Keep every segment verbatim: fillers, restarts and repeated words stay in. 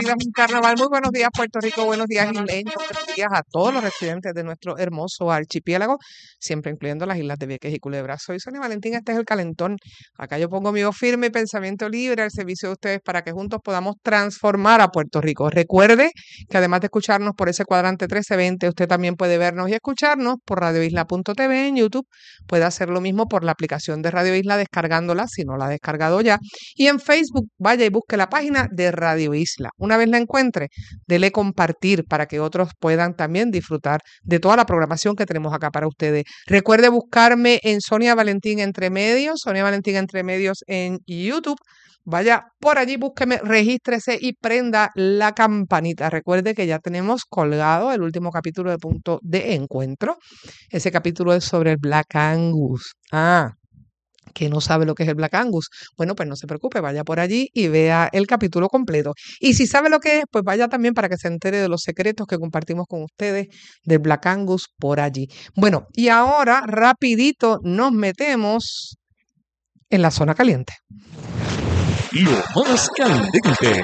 vida es un carnaval. Muy buenos días, Puerto Rico, buenos días, isleños, buenos días a todos los residentes de nuestro hermoso archipiélago, siempre incluyendo las islas de Vieques y Culebra. Soy Sonia Valentín, este es el calentón. Acá yo pongo mi voz firme y pensamiento libre al servicio de ustedes para que juntos podamos transformar a Puerto Rico. Recuerde que además de escucharnos por ese cuadrante trece veinte, usted también puede vernos y escucharnos por radio isla punto t v en YouTube. Puede hacer lo mismo por la aplicación de Radio Isla descargándola, si no la ha descargado ya. Y en Facebook, vaya y busque la página de Radio Isla. Una vez la encuentre, dele compartir para que otros puedan también disfrutar de toda la programación que tenemos acá para ustedes. Recuerde buscarme en Sonia Valentín Entre Medios, Sonia Valentín Entre Medios en YouTube. Vaya por allí, búsqueme, regístrese y prenda la campanita. Recuerde que ya tenemos colgado el último capítulo de Punto de Encuentro. Ese capítulo es sobre el Black Angus. Ah, que no sabe lo que es el Black Angus. Bueno, pues no se preocupe, vaya por allí y vea el capítulo completo. Y si sabe lo que es, pues vaya también para que se entere de los secretos que compartimos con ustedes del Black Angus por allí. Bueno, y ahora rapidito nos metemos en la zona caliente. Lo más caliente.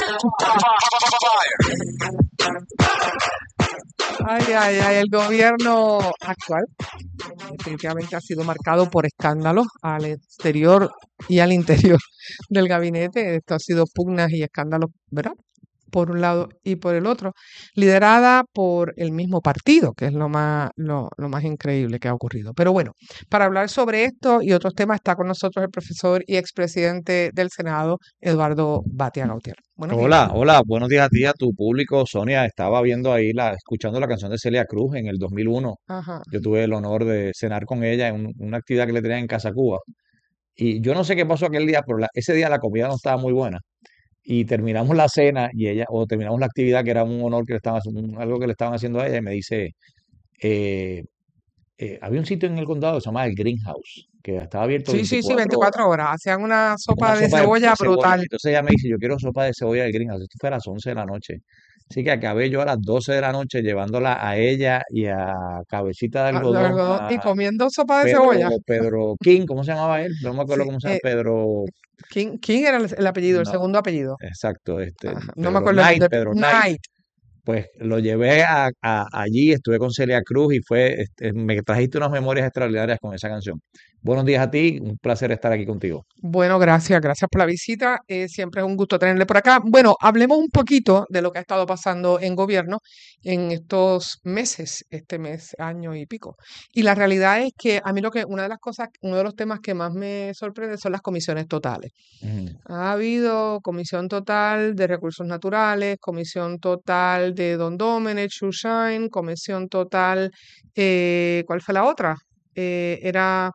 Ay, ay, ay, el gobierno actual definitivamente ha sido marcado por escándalos al exterior y al interior del gabinete. Esto ha sido pugnas y escándalos, ¿verdad? Por un lado y por el otro, liderada por el mismo partido, que es lo más, lo, lo más increíble que ha ocurrido. Pero bueno, para hablar sobre esto y otros temas está con nosotros el profesor y expresidente del Senado, Eduardo Batia Gautier. Buenos Hola, días. hola, buenos días a ti, a tu público. Sonia, estaba viendo ahí, la, escuchando la canción de Celia Cruz en el dos mil uno. Ajá. Yo tuve el honor de cenar con ella en un- una actividad que le tenían en Casa Cuba. Y yo no sé qué pasó aquel día, pero la- ese día la comida no estaba muy buena. Y terminamos la cena y ella, o terminamos la actividad, que era un honor que le estaban, haciendo- algo que le estaban haciendo a ella, y me dice, eh, eh, había un sitio en el condado que se llama el Greenhouse, que estaba abierto Sí, sí, sí, veinticuatro horas, veinticuatro horas. Hacían una una sopa de sopa de, cebolla de cebolla. brutal. Entonces ella me dice, yo quiero sopa de cebolla del Greenhouse. Esto fue a las once de la noche. Así que acabé yo a las doce de la noche llevándola a ella y a Cabecita de Ah, de Algodón, algodón, y a comiendo sopa de Pedro, cebolla. Pedro King, ¿cómo se llamaba él? No me acuerdo Sí, cómo se llama, eh, Pedro, ¿quién, quién era el, el apellido, el no, segundo apellido? exacto, este, Ajá, no me Pedro acuerdo el Knight, de Pedro Knight. Night. Pues lo llevé a, a- allí, estuve con Celia Cruz y fue, este, me trajiste unas memorias extraordinarias con esa canción. Buenos días a ti, un placer estar aquí contigo. Bueno, gracias, gracias por la visita. Eh, siempre es un gusto tenerle por acá. Bueno, hablemos un poquito de lo que ha estado pasando en gobierno en estos meses, este mes, año y pico. Y la realidad es que a mí lo que, una de las cosas, uno de los temas que más me sorprende son las comisiones totales. Ujú. Ha habido comisión total de recursos naturales, comisión total de Don Domenech, Shoeshine, comisión total, eh, ¿cuál fue la otra? Eh, era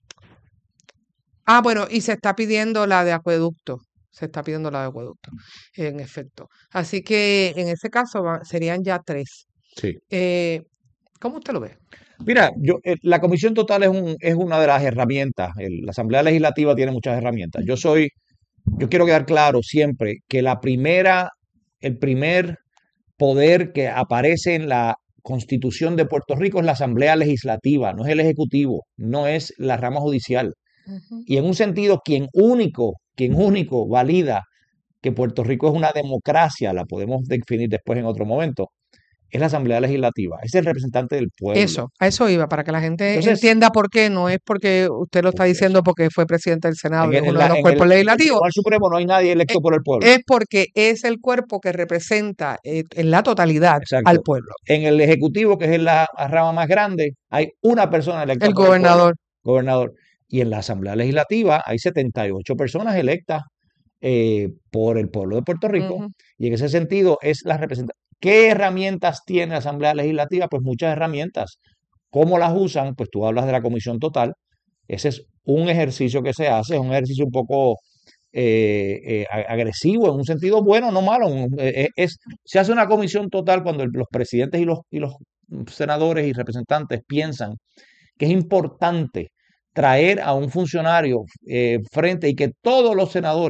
Ah, bueno, y se está pidiendo la de acueducto. Se está pidiendo la de acueducto, en efecto. Así que en ese caso va- serían ya tres. Sí. Eh, ¿Cómo usted lo ve? Mira, yo, eh, la comisión total es, un, es una de las herramientas. El- la Asamblea Legislativa tiene muchas herramientas. Yo soy, yo quiero quedar claro siempre que la primera, el primer poder que aparece en la Constitución de Puerto Rico es la Asamblea Legislativa, no es el Ejecutivo, no es la rama judicial. Ujú. Y en un sentido, quien único, quien único valida que Puerto Rico es una democracia, la podemos definir después en otro momento, es la Asamblea Legislativa, es el representante del pueblo. Eso, a eso iba, para que la gente Entonces, entienda por qué. No es porque usted lo está eso. diciendo porque fue presidente del Senado En y es el, en uno de la- los en el- cuerpos en el legislativos. Tribunal Supremo no hay nadie e- electo por el pueblo. Es porque es el cuerpo que representa eh, en la totalidad al Exacto. pueblo, En el Ejecutivo, que es la rama más grande, hay una persona electa el por el pueblo, gobernador. gobernador. Y en la Asamblea Legislativa hay setenta y ocho personas electas eh, por el pueblo de Puerto Rico. Ujú. Y en ese sentido es la representación. ¿Qué herramientas tiene la Asamblea Legislativa? Pues muchas herramientas. ¿Cómo las usan? Pues tú hablas de la comisión total. Ese es un ejercicio que se hace, es un ejercicio un poco eh, eh, a- agresivo, en un sentido bueno, no malo. un- eh, eh, es, se hace una comisión total cuando el- los presidentes y los, y los senadores y representantes piensan que es importante traer a un funcionario eh, frente y que todos los senadores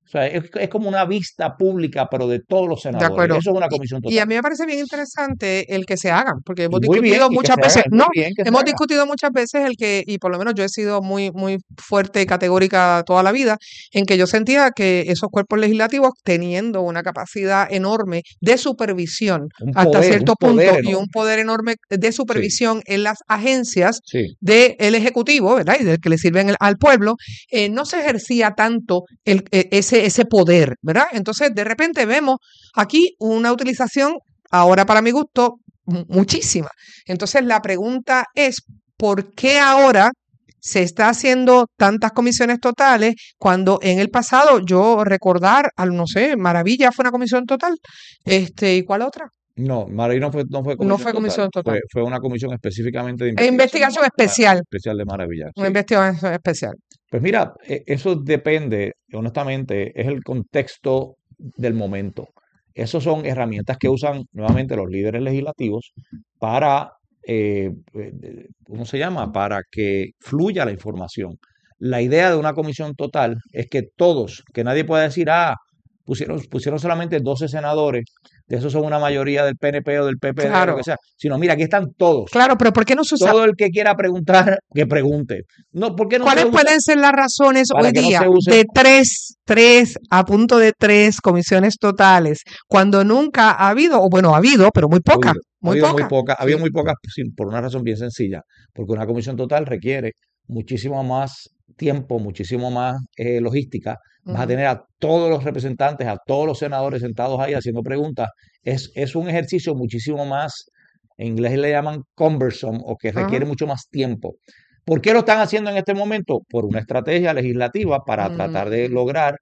O sea, es, es como una vista pública, pero de todos los De senadores. acuerdo. Eso es una Y, comisión y a total. mí me parece bien interesante el que se hagan, porque Y hemos muy bien, discutido y que muchas se haga, veces, es muy no, bien que se hemos haga. discutido muchas veces el que, y por lo menos yo he sido muy, muy fuerte y categórica toda la vida, en que yo sentía que esos cuerpos legislativos, teniendo una capacidad enorme de supervisión Un hasta poder, un cierto poder punto y un enorme. poder enorme de Sí, supervisión en las agencias sí. del Ejecutivo, ¿verdad? Y del que le sirven el- al pueblo, eh, no se ejercía tanto el, e- ese, ese poder, ¿verdad? Entonces, de repente vemos aquí una utilización, ahora para mi gusto, mu- muchísima. Entonces, la pregunta es, ¿por qué ahora se está haciendo tantas comisiones totales cuando en el pasado yo recordar, al no sé, Maravilla fue una comisión total? Este, ¿y cuál otra? No, Maravilla no fue, no fue No comisión fue total, comisión fue, total. fue una comisión específicamente de Es investigación investigación ma- especial, especial de Maravilla, una sí. investigación especial. Pues mira, e- eso depende, honestamente, es el contexto del momento. Esas son herramientas que usan nuevamente los líderes legislativos para, eh, eh, de- ¿cómo se llama? Para que fluya la información. La idea de una comisión total es que todos, que nadie pueda decir, ah, pusieron, pusieron solamente doce senadores, de esos son una mayoría del P N P o del P P D o lo que Claro, sea, sino mira, aquí están todos. claro, pero ¿por qué no se usa? Todo el que quiera preguntar, que pregunte. No, ¿por qué no se ¿Cuáles usa? pueden ser las razones Para hoy que no día se use. de tres, tres, a punto de tres comisiones totales, cuando nunca ha habido, o bueno, ha habido, pero muy Ha poca, habido, ha muy habido muy poca? pocas, ha habido Sí. muy pocas sí, por una razón bien sencilla, porque una comisión total requiere muchísimo más tiempo, muchísimo más eh, logística. Vas a Ujú, tener a todos los representantes, a todos los senadores sentados ahí haciendo preguntas. Es, es un ejercicio muchísimo más, en inglés le llaman cumbersome, o que requiere ajá, mucho más tiempo. ¿Por qué lo están haciendo en este momento? Por una estrategia legislativa para tratar de mm, lograr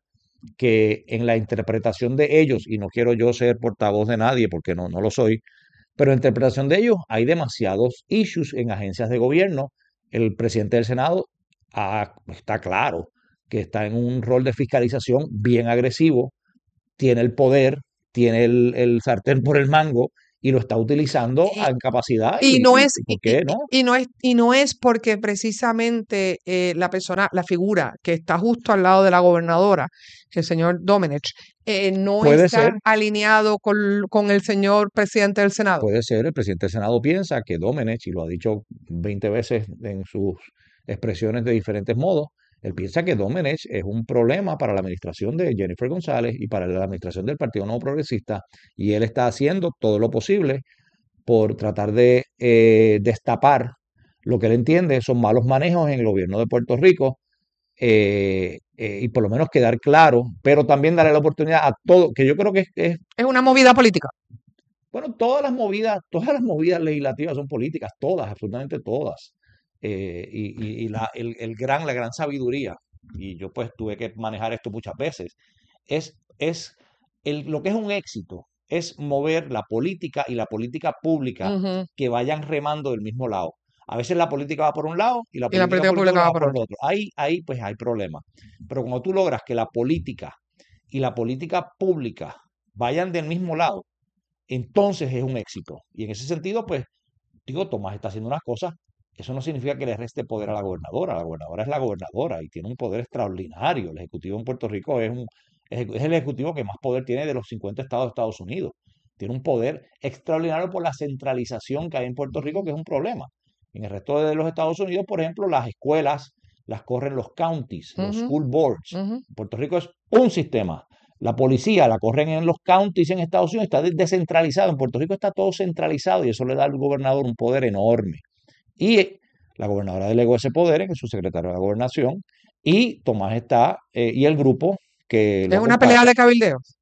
que en la interpretación de ellos, y no quiero yo ser portavoz de nadie porque no, no lo soy, pero en interpretación de ellos hay demasiados issues en agencias de gobierno. El presidente del Senado ah, está claro que está en un rol de fiscalización bien agresivo, tiene el poder, tiene el, el sartén por el mango y lo está utilizando Y, en capacidad y y, no y- es, y y, ¿por y- qué y- no? y no es, y no es porque precisamente eh, la persona, la figura que está justo al lado de la gobernadora, el señor Domenech, eh, no Puede ser, está alineado con, con el señor presidente del Senado. puede ser, el presidente del Senado piensa que Domenech, y lo ha dicho veinte veces en sus expresiones de diferentes modos, él piensa que Domenech es un problema para la administración de Jennifer González y para la administración del Partido Nuevo Progresista, y él está haciendo todo lo posible por tratar de eh, destapar lo que él entiende son malos manejos en el gobierno de Puerto Rico, eh, eh, y por lo menos quedar claro, pero también darle la oportunidad a todo, que yo creo que es, es Es una movida política. bueno, todas las movidas, todas las movidas legislativas son políticas, todas, absolutamente todas. Eh, y y- y la, el, el gran, la gran sabiduría, y yo pues tuve que manejar esto muchas veces, es, es el, lo que es un éxito, es mover la política y la política pública Ujú, que vayan remando del mismo lado. A veces la política va por un lado y la y la política política pública pública va va por por el otro. otro. Ahí, ahí pues hay problemas. Pero cuando tú logras que la política y la política pública vayan del mismo lado, entonces es un éxito. Y en ese sentido, pues, digo, Tomás está haciendo unas cosas. Eso no significa que le reste poder a la gobernadora. La gobernadora es la gobernadora y tiene un poder extraordinario. El ejecutivo en Puerto Rico es, un, es es el ejecutivo que más poder tiene de los cincuenta estados de Estados Unidos. Tiene un poder extraordinario por la centralización que hay en Puerto Rico, que es un problema. En el resto de los Estados Unidos, por ejemplo, las escuelas las corren los counties, los Ujú, school boards. ujú. En Puerto Rico es un sistema. La policía la corren en los counties en Estados Unidos, está descentralizado. En Puerto Rico está todo centralizado y eso le da al gobernador un poder enorme. Y la gobernadora delegó ese poder en su secretario de la gobernación y Tomás está, eh, y el grupo que lo Es una pelea acompaña. de cabildeos.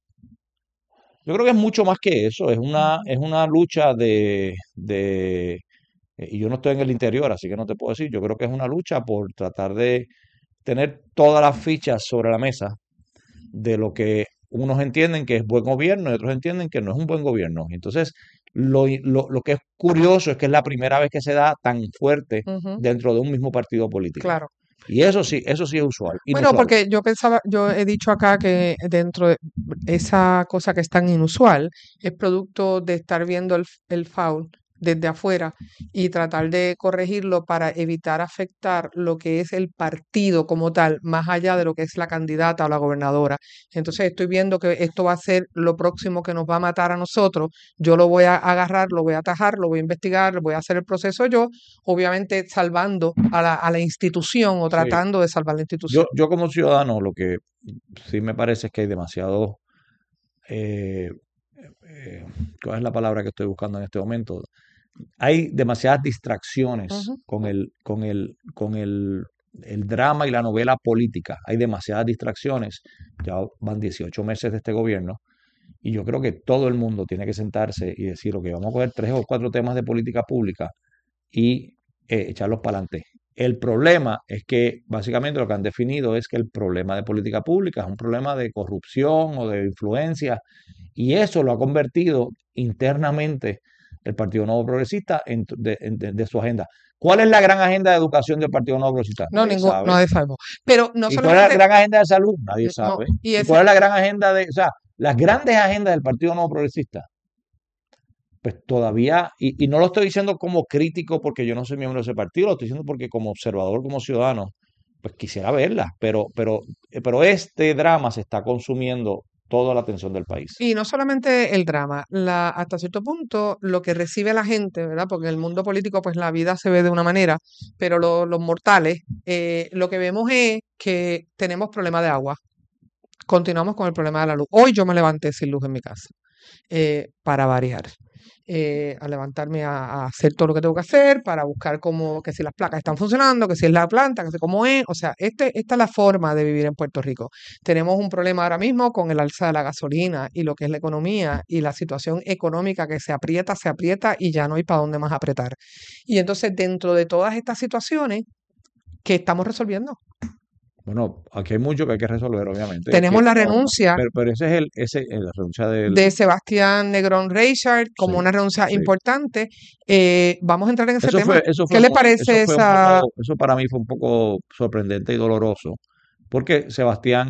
Yo creo que es mucho más que eso, es una, es una lucha de, de, eh, y yo no estoy en el interior, así que no te puedo decir, yo creo que es una lucha por tratar de tener todas las fichas sobre la mesa de lo que unos entienden que es buen gobierno y otros entienden que no es un buen gobierno. Y entonces, lo, lo, lo que es curioso es que es la primera vez que se da tan fuerte Ujú, dentro de un mismo partido político. claro. Y eso sí, eso sí es usual, Bueno, inusual. porque yo pensaba, yo he dicho acá que dentro de esa cosa que es tan inusual es producto de estar viendo el, el foul desde afuera y tratar de corregirlo para evitar afectar lo que es el partido como tal, más allá de lo que es la candidata o la gobernadora. Entonces estoy viendo que esto va a ser lo próximo que nos va a matar a nosotros. Yo lo voy a agarrar, lo voy a atajar, lo voy a investigar, voy a hacer el proceso yo, obviamente salvando a la, a la institución o Sí. tratando de salvar la Yo, institución. yo como ciudadano, lo que sí me parece es que hay demasiado, eh, eh, ¿cuál es la palabra que estoy buscando en este momento? Hay demasiadas distracciones Ujú. con el, con el, con el, el drama y la novela política. Hay demasiadas distracciones. Ya van dieciocho meses de este gobierno y yo creo que todo el mundo tiene que sentarse y decir, ok, vamos a coger tres o cuatro temas de política pública y eh, echarlos para adelante. El problema es que básicamente lo que han definido es que el problema de política pública es un problema de corrupción o de influencia y eso lo ha convertido internamente el Partido Nuevo Progresista en, de, de, de, su agenda. ¿Cuál es la gran agenda de educación del Partido Nuevo Progresista? No, Nadie ningún, no sabe. sabemos. Pero no ¿Y cuál es la solamente, gran agenda de salud? Nadie no, sabe. y ¿Y ese, cuál es la gran agenda de, o sea, las grandes agendas del Partido Nuevo Progresista? Pues todavía, y, y no lo estoy diciendo como crítico porque yo no soy miembro de ese partido, lo estoy diciendo porque como observador, como ciudadano, pues quisiera verlas, pero, pero, pero este drama se está consumiendo toda la atención del país. y no solamente el drama, la, hasta cierto punto lo que recibe la gente, ¿verdad? Porque en el mundo político pues la vida se ve de una manera, pero lo- los mortales, eh, lo que vemos es que tenemos problema de agua. Continuamos con el problema de la luz. Hoy yo me levanté sin luz en mi casa, eh, para variar. Eh, a levantarme a, a hacer todo lo que tengo que hacer, para buscar cómo, que si las placas están funcionando, que si es la planta, que si cómo es. O sea, este, esta es la forma de vivir en Puerto Rico. Tenemos un problema ahora mismo con el alza de la gasolina y lo que es la economía y la situación económica que se aprieta, se aprieta y ya no hay para dónde más apretar. Y entonces, dentro de todas estas situaciones, ¿qué estamos resolviendo? Bueno, aquí hay mucho que hay que resolver, obviamente. Tenemos Que, la no, no, renuncia pero, pero ese es el, ese, eh, la renuncia del, de Sebastián Negrón Reichard como sí, una renuncia sí. importante. Eh, vamos a entrar en ese Eso tema. fue, eso ¿Qué fue, le mu- eso parece fue un esa? poco, eso para mí fue un poco sorprendente y doloroso, porque Sebastián,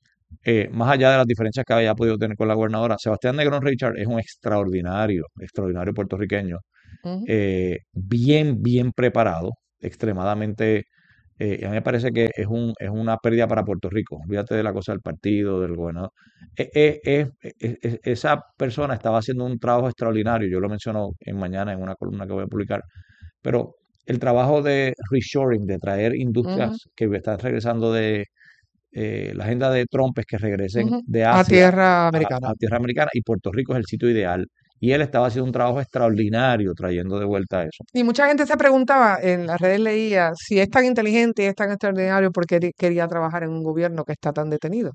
eh, más allá de las diferencias que había podido tener con la gobernadora, Sebastián Negrón Richard es un extraordinario, extraordinario puertorriqueño, Ujú. eh, bien, bien preparado, extremadamente, eh, y a mí me parece que es un, es una pérdida para Puerto Rico. Olvídate de la cosa del partido, del gobernador. Eh, eh, eh, eh, eh, esa persona estaba haciendo un trabajo extraordinario, yo lo menciono en mañana en una columna que voy a publicar, pero el trabajo de reshoring, de traer Ujú, industrias que están regresando de eh, la agenda de Trump es que regresen ujú. de A Asia tierra a, americana. a tierra americana y Puerto Rico es el sitio ideal. Y él estaba haciendo un trabajo extraordinario trayendo de vuelta eso. Y mucha gente se preguntaba, en las redes leía, si es tan inteligente y es tan extraordinario, ¿por qué quería trabajar en un gobierno que está tan detenido?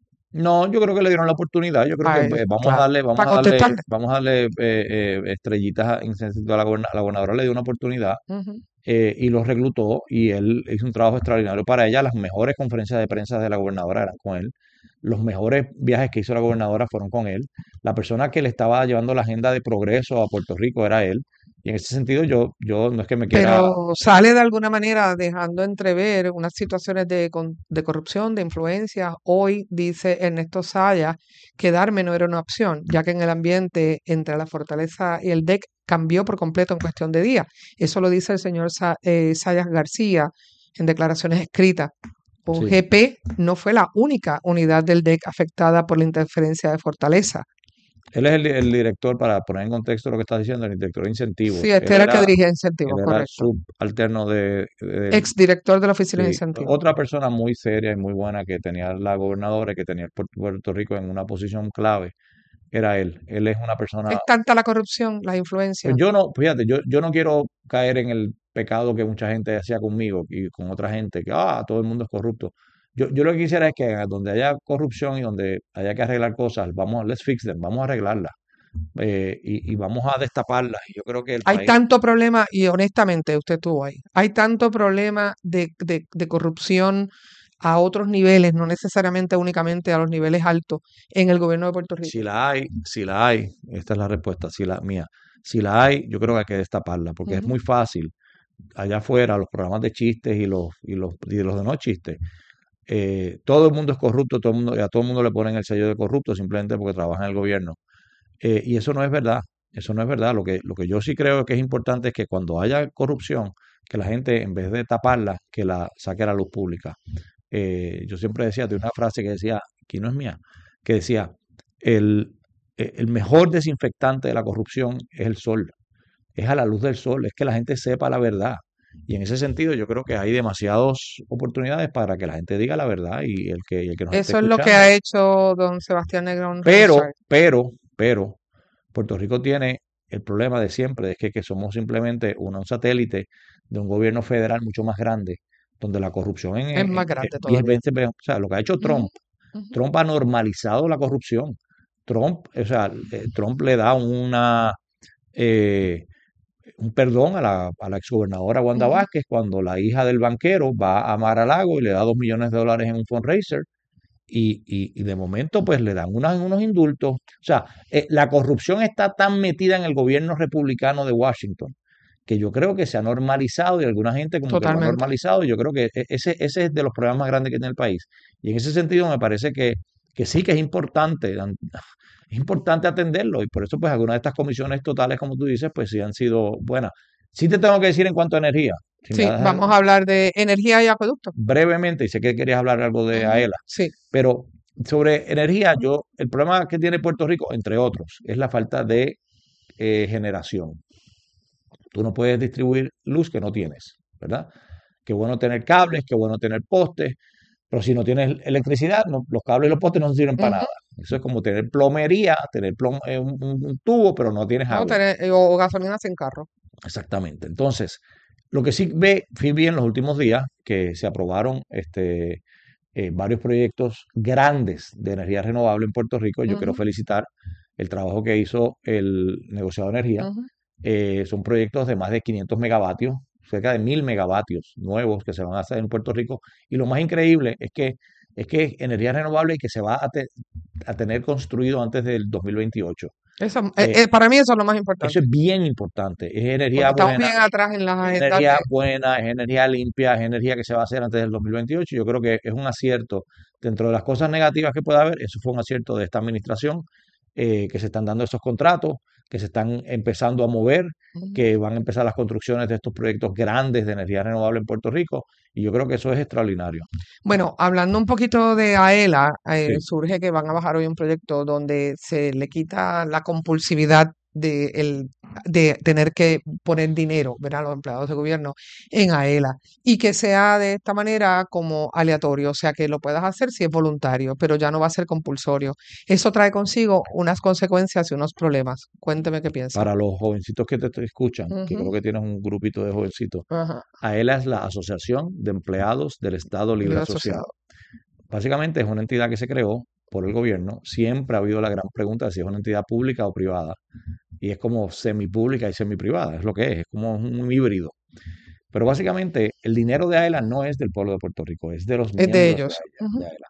No, yo creo que le dieron la oportunidad. Yo creo que Ay, eh, vamos a claro, darle, vamos para a darle, contestarle. vamos a darle eh, eh, estrellitas en sentido a la, goberna- a la gobernadora le dio una oportunidad Ujú. eh, y lo reclutó y él hizo un trabajo extraordinario para ella. Las mejores conferencias de prensa de la gobernadora eran con él. Los mejores viajes que hizo la gobernadora fueron con él. La persona que le estaba llevando la agenda de progreso a Puerto Rico era él. Y en ese sentido yo, yo no es que me quiera, Pero sale de alguna manera dejando entrever unas situaciones de, con- de corrupción, de influencia. Hoy dice Ernesto Sayas que darme no era una opción, ya que en el ambiente entre la Fortaleza y el D E C cambió por completo en cuestión de días. Eso lo dice el señor Sa- eh, Sayas García en declaraciones escritas. O sí, G P no fue la única unidad del D E C afectada por la interferencia de Fortaleza. él es el, el director, para poner en contexto lo que estás diciendo, el director de Sí, incentivos. este Él era el que era, dirigía él incentivos, era el correcto. subalterno de, del Exdirector de la Oficina de sí, Incentivos. otra persona muy seria y muy buena que tenía la gobernadora y que tenía Puerto Puerto Rico en una posición clave era él. Él es una persona, Es tanta la corrupción, las pues influencias. yo no, fíjate, yo, yo no quiero caer en el pecado que mucha gente hacía conmigo y con otra gente, que ah, todo el mundo es corrupto. Yo, yo lo que quisiera es que donde haya corrupción y donde haya que arreglar cosas, vamos, let's fix them, vamos a arreglarlas eh, y, y vamos a destaparlas. Y yo creo que el Hay país, tanto problema, y honestamente usted estuvo ahí, hay tanto problema de, de, de corrupción a otros niveles, no necesariamente únicamente a los niveles altos en el gobierno de Puerto si Rico. la hay, si la hay, esta es la respuesta, si la mía, si la hay, yo creo que hay que destaparla, porque es Ujú. muy fácil allá afuera, los programas de chistes y los, y los, y los de no chistes. Eh, todo el mundo es corrupto, todo el mundo, y a todo el mundo le ponen el sello de corrupto simplemente porque trabaja en el gobierno. Eh, y eso no es verdad. Eso no es verdad. Lo que, lo que yo sí creo que es importante es que cuando haya corrupción, que la gente, en vez de taparla, que la saque a la luz pública. Eh, yo siempre decía, de una frase que decía, que no es mía, que decía, el, e- el mejor desinfectante de la corrupción es el sol, es a la luz del sol, es que la gente sepa la verdad. Y en ese sentido yo creo que hay demasiadas oportunidades para que la gente diga la verdad y el que, y el que nos esté Eso es lo que escuchando. ha hecho don Sebastián Negrón Pero, Ronsard. pero, pero, Puerto Rico tiene el problema de siempre, es que, que somos simplemente una- un satélite de un gobierno federal mucho más grande, donde la corrupción en, Es en- más en grande diez, todavía. veinte, ve- o sea, lo que ha hecho Ujú, Trump, ujú. Trump ha normalizado la corrupción. Trump, o sea, eh, Trump le da una, eh, un perdón a la, a la exgobernadora Wanda Ujú. Vázquez cuando la hija del banquero va a Mar-a-Lago y le da dos millones de dólares en un fundraiser y, y- y de momento pues le dan unos, unos indultos. O sea, eh, la corrupción está tan metida en el gobierno republicano de Washington que yo creo que se ha normalizado y alguna gente como que lo ha Totalmente. normalizado y yo creo que e- ese, ese es de los problemas más grandes que tiene el país. Y en ese sentido me parece que, que sí que es importante, dan- es importante atenderlo y por eso pues algunas de estas comisiones totales, como tú dices, pues sí han sido buenas. Sí te tengo que decir en cuanto a energía, si me Sí, das vamos a hablar de energía y acueducto. brevemente, y sé que querías hablar algo de Ujú. AELA, Sí. pero sobre energía, yo, el problema que tiene Puerto Rico, entre otros, es la falta de eh, generación. Tú no puedes distribuir luz que no tienes, ¿verdad? Qué bueno tener cables, qué bueno tener postes, pero si no tienes electricidad, no- los cables y los postes no sirven para Ujú. nada. Eso es como tener plomería, tener plom- eh, un, un- un tubo, pero no tienes No, agua. tener- eh, o, o gasolina sin carro. Exactamente. Entonces, lo que sí ve, fui vi en los últimos días que se aprobaron este, eh, varios proyectos grandes de energía renovable en Puerto Rico. Yo quiero Ujú, felicitar el trabajo que hizo el negociado de energía. ujú. Eh, son proyectos de más de quinientos megavatios, cerca de mil megavatios nuevos que se van a hacer en Puerto Rico. Y lo más increíble es que es que es energía renovable y que se va a, te- a tener construido antes del dos mil veintiocho. Eso, eh, Eh, eh, para mí eso es lo más Eso importante, es bien importante. Es energía porque estamos buena, bien atrás en las es agendas energía de... buena, es energía limpia, es energía que se va a hacer antes del dos mil veintiocho. Yo creo que es un acierto. Dentro de las cosas negativas que pueda haber, eso fue un acierto de esta administración, eh, que se están dando esos contratos, que se están empezando a mover, Ujú. que van a empezar las construcciones de estos proyectos grandes de energía renovable en Puerto Rico. Y yo creo que eso es extraordinario. Bueno, hablando un poquito de AELA, eh, Sí, surge que van a bajar hoy un proyecto donde se le quita la compulsividad de, el, de tener que poner dinero, ¿verdad? A los empleados de gobierno en AELA y que sea de esta manera como aleatorio, o sea, que lo puedas hacer si es voluntario, pero ya no va a ser compulsorio. Eso trae consigo unas consecuencias y unos problemas. Cuénteme qué piensa. para los jovencitos que te, te escuchan, que Ujú. creo que tienes un grupito de jovencitos, Ajá. AELA es la Asociación de Empleados del Estado Libre Libre Asociado. asociado. Básicamente es una entidad que se creó por el gobierno. Siempre ha habido la gran pregunta de si es una entidad pública o privada. Y es como semipública y semiprivada, es lo que es, es como un híbrido. Pero básicamente el dinero de AELA no es del pueblo de Puerto Rico, es de los Es de miembros de ellos. AELA. Ujú, de AELA.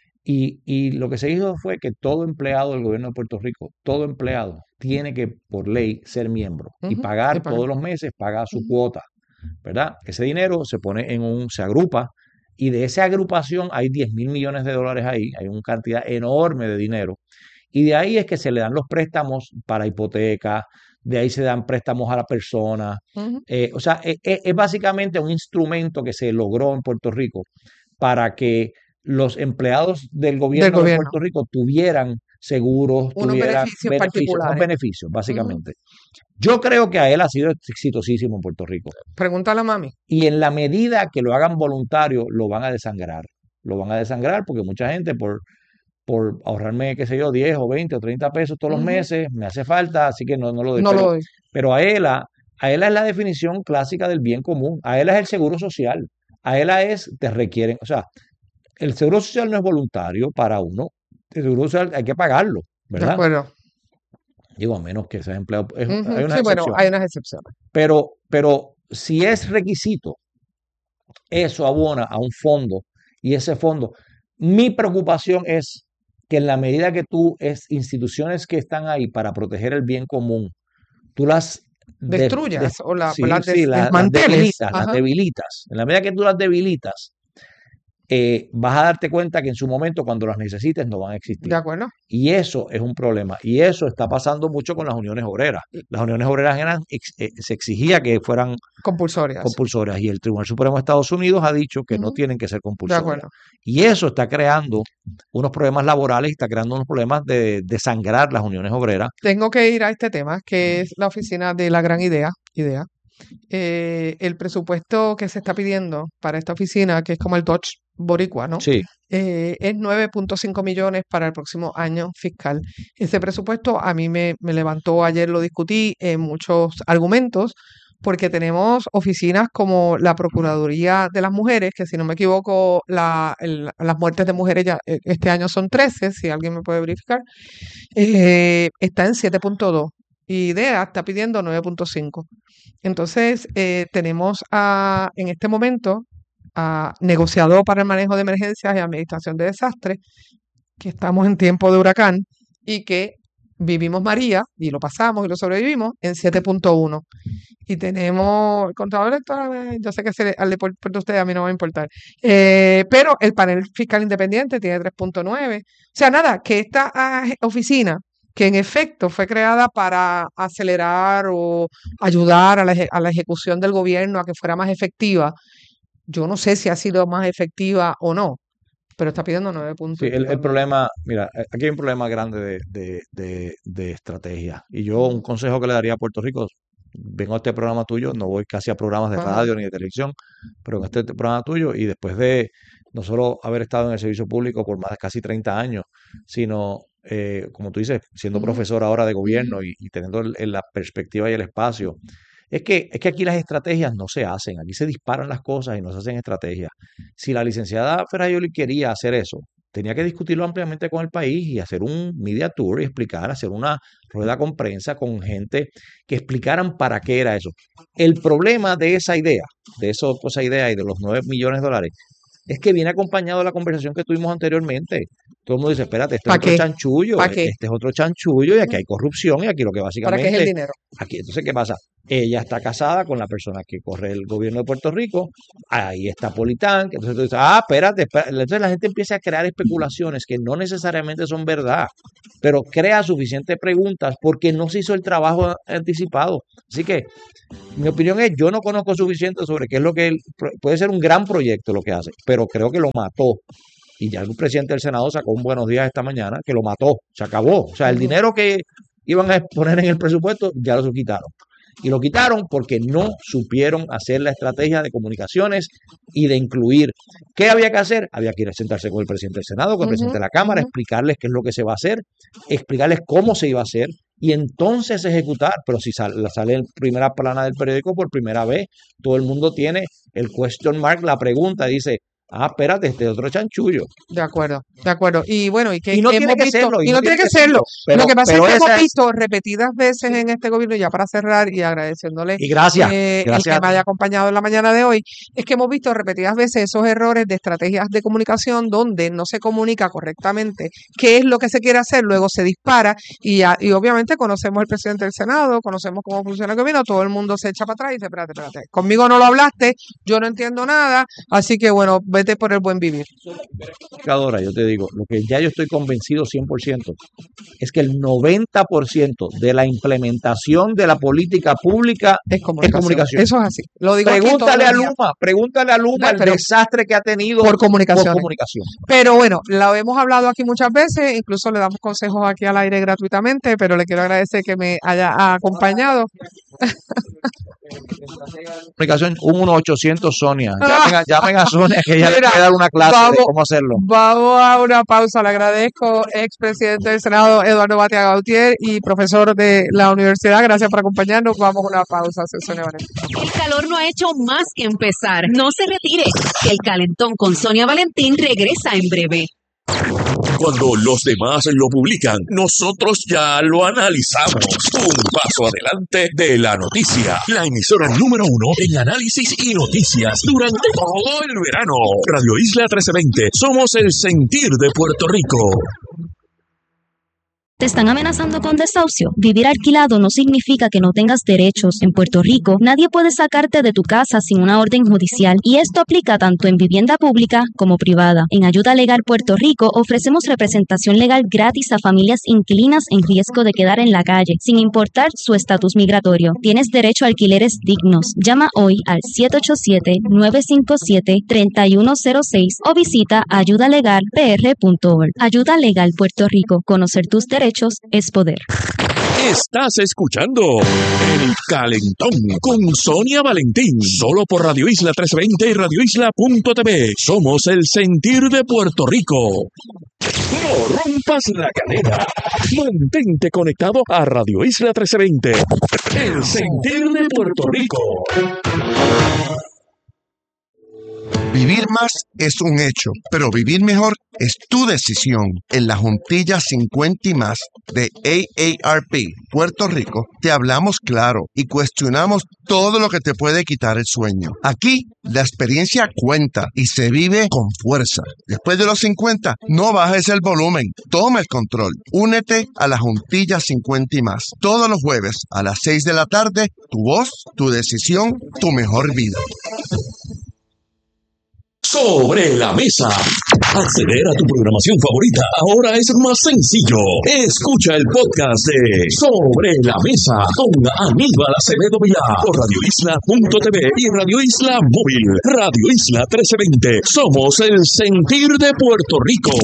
Y, y lo que se hizo fue que todo empleado del gobierno de Puerto Rico, todo empleado, tiene que por ley ser miembro y ujú. Y pagar pagan. todos los meses, paga su Ujú, cuota, ¿verdad? Ese dinero se pone en un, se agrupa y de esa agrupación hay diez mil millones de dólares ahí, hay una cantidad enorme de dinero. Y de ahí es que se le dan los préstamos para hipotecas, de ahí se dan préstamos a la persona. ujú. Eh, o sea, es, es- es básicamente un instrumento que se logró en Puerto Rico para que los empleados del Del gobierno de gobierno. Puerto Rico tuvieran seguros, Unos tuvieran beneficios beneficios, unos particulares. beneficios, Ujú. básicamente. Yo creo que a él ha sido exitosísimo en Puerto Rico. Pregúntale a mami. Y en la medida que lo hagan voluntario, lo van a desangrar. Lo van a desangrar porque mucha gente por, por ahorrarme, qué sé yo, diez o veinte o treinta pesos todos los Ujú. meses, me hace falta, así que no, no lo doy. No lo Pero, doy. pero a ELA, a ELA es la definición clásica del bien común. A ELA es el seguro social. A ELA es, te requieren, o sea, el seguro social no es voluntario para uno. El seguro social hay que pagarlo, De ¿verdad? acuerdo. Digo, a menos que seas empleado, es- hay Ujú. unas Sí, bueno, excepciones. hay unas excepciones. Pero, pero si es requisito, eso abona a un fondo y ese fondo, mi preocupación es que en la medida que tú es instituciones que están ahí para proteger el bien común, tú las de- de- Destruyas o la, sí, las sí, des- la- las desmanteles. debilitas, las Ajá. debilitas. En la medida que tú las debilitas, eh, vas a darte cuenta que en su momento, cuando las necesites, no van a existir. De acuerdo. Y eso es un problema. Y eso está pasando mucho con las uniones obreras. Las uniones obreras eran, ex, eh, se exigía que fueran compulsorias. compulsorias. Y el Tribunal Supremo de Estados Unidos ha dicho que Uh-huh. no tienen que ser De compulsorias. acuerdo. Y eso está creando unos problemas laborales y está creando unos problemas de desangrar las uniones obreras. Tengo que ir a este tema, que es la oficina de la gran idea. idea. Eh, el presupuesto que se está pidiendo para esta oficina, que es como el Dodge boricua, ¿no? Sí. Eh, es nueve punto cinco millones para el próximo año fiscal. Ese presupuesto a mí me, me levantó, ayer lo discutí en muchos argumentos, porque tenemos oficinas como la Procuraduría de las Mujeres, que si no me equivoco, la, el- las muertes de mujeres ya eh, este año son trece, si alguien me puede verificar, eh, está en siete punto dos y IDEA está pidiendo nueve punto cinco. Entonces, eh, tenemos a, en este momento a negociador para el manejo de emergencias y administración de desastres, que estamos en tiempo de huracán y que vivimos María y lo pasamos y lo sobrevivimos en siete punto uno. Y tenemos el contador electoral, eh, yo sé que se le, al de por, por ustedes a mí no me va a importar, eh, pero el panel fiscal independiente tiene tres punto nueve. O sea, nada, que esta ah, oficina, que en efecto fue creada para acelerar o ayudar a la, eje- a la ejecución del gobierno a que fuera más efectiva, yo no sé si ha sido más efectiva o no, pero está pidiendo nueve puntos. Sí, el, el problema, mira, eh, aquí hay un problema grande de, de, de, de estrategia. Y yo un consejo que le daría a Puerto Rico, vengo a este programa tuyo, no voy casi a programas de Ajá. radio ni de televisión, pero en este programa tuyo y después de no solo haber estado en el servicio público por más de casi treinta años, sino, eh, como tú dices, siendo Ujú. profesor ahora de gobierno y, y teniendo el- el- la perspectiva y el espacio. Es que, es que aquí las estrategias no se hacen, aquí se disparan las cosas y no se hacen estrategias. Si la licenciada Ferrayoli quería hacer eso, tenía que discutirlo ampliamente con el país y hacer un media tour y explicar, hacer una rueda con prensa con gente que explicaran para qué era eso. El problema de esa idea, de eso, esa idea y de los nueve millones de dólares, es que viene acompañado de la conversación que tuvimos anteriormente. Todo el mundo dice, espérate, este es ¿Para otro qué? chanchullo, ¿Para e- qué? este es otro chanchullo y aquí hay corrupción y aquí lo que ¿Para qué es el básicamente, dinero? aquí, entonces, ¿qué pasa? Ella está casada con la persona que corre el gobierno de Puerto Rico, ahí está Politán, que entonces tú dices, ah, espérate, espérate. Entonces la gente empieza a crear especulaciones que no necesariamente son verdad, pero crea suficientes preguntas porque no se hizo el trabajo anticipado. Así que mi opinión es, yo no conozco suficiente sobre qué es lo que él, puede ser un gran proyecto lo que hace, pero creo que lo mató. Y ya el presidente del Senado sacó un buenos días esta mañana que lo mató, se acabó. O sea, el Ujú. dinero que iban a poner en el presupuesto ya lo quitaron. Y lo quitaron porque no supieron hacer la estrategia de comunicaciones y de incluir. ¿Qué había que hacer? Había que ir a sentarse con el presidente del Senado, con el presidente de la Cámara, Ujú. explicarles qué es lo que se va a hacer, explicarles cómo se iba a hacer y entonces ejecutar. Pero si sale, sale en primera plana del periódico por primera vez, todo el mundo tiene el question mark, la pregunta, dice, ah, espérate, este es otro chanchullo. De acuerdo, de acuerdo. Y bueno, y que Y no tiene hemos que visto, serlo, y no tiene que serlo, serlo. pero, Lo que pasa es pero que hemos esa es, visto repetidas veces en este gobierno, ya para cerrar y agradeciéndole y gracias, eh, el gracias que a me ti. haya acompañado en la mañana de hoy, es que hemos visto repetidas veces esos errores de estrategias de comunicación donde no se comunica correctamente qué es lo que se quiere hacer, luego se dispara y, ya- y obviamente conocemos al presidente del Senado, conocemos cómo funciona el gobierno, todo el mundo se echa para atrás y dice, espérate, espérate, conmigo no lo hablaste, yo no entiendo nada, así que bueno, vete por el buen vivir. Ahora, yo te digo, lo que ya yo estoy convencido cien por ciento es que el noventa por ciento de la implementación de la política pública Es es comunicación. comunicación. Eso es así. Lo digo aquí todos Pregúntale los a días. Luma, pregúntale a Luma Ve, el pero desastre que ha tenido por por comunicaciones. comunicación. Pero bueno, lo hemos hablado aquí muchas veces, incluso le damos consejos aquí al aire gratuitamente, pero le quiero agradecer que me haya acompañado. Comunicación, un uno ochocientos Sonia. Llamen a, llamen a Sonia que ella le Mira, puede dar una clase de vamos, cómo hacerlo. vamos a una pausa. Le agradezco, expresidente del Senado, Eduardo Batia Gautier, y profesor de la universidad. Gracias por acompañarnos. Vamos a una pausa, Sonia Valentín. El calor no ha hecho más que empezar. No se retire, que el calentón con Sonia Valentín regresa en breve. Cuando los demás lo publican, nosotros ya lo analizamos. Un paso adelante de la noticia. La emisora número uno en análisis y noticias durante todo el verano. Radio Isla trece veinte. Somos el sentir de Puerto Rico. ¿Te están amenazando con desahucio? Vivir alquilado no significa que no tengas derechos. En Puerto Rico, nadie puede sacarte de tu casa sin una orden judicial, y esto aplica tanto en vivienda pública como privada. En Ayuda Legal Puerto Rico ofrecemos representación legal gratis a familias inquilinas en riesgo de quedar en la calle, sin importar su estatus migratorio. Tienes derecho a alquileres dignos. Llama hoy al siete ocho siete, nueve cinco siete, tres uno cero seis o visita ayuda legal p r punto org. Ayuda Legal Puerto Rico. Conocer tus derechos es poder. Estás escuchando El Calentón con Sonia Valentín, solo por Radio Isla trescientos veinte y radio isla punto t v. Somos el sentir de Puerto Rico. No rompas la cadena. Mantente conectado a Radio Isla trescientos veinte, el sentir de Puerto Rico. Vivir más es un hecho, pero vivir mejor es tu decisión. En la Juntilla cincuenta y más de A A R P Puerto Rico, te hablamos claro y cuestionamos todo lo que te puede quitar el sueño. Aquí, la experiencia cuenta y se vive con fuerza. Después de los cincuenta, no bajes el volumen, toma el control. Únete a la Juntilla cincuenta y más. Todos los jueves a las seis de la tarde, tu voz, tu decisión, tu mejor vida. Sobre la mesa. Acceder a tu programación favorita ahora es más sencillo. Escucha el podcast de Sobre la Mesa con Aníbal Acevedo Vilá por radio isla punto t v y Radio Isla Móvil. Radio Isla trescientos veinte. Somos el sentir de Puerto Rico.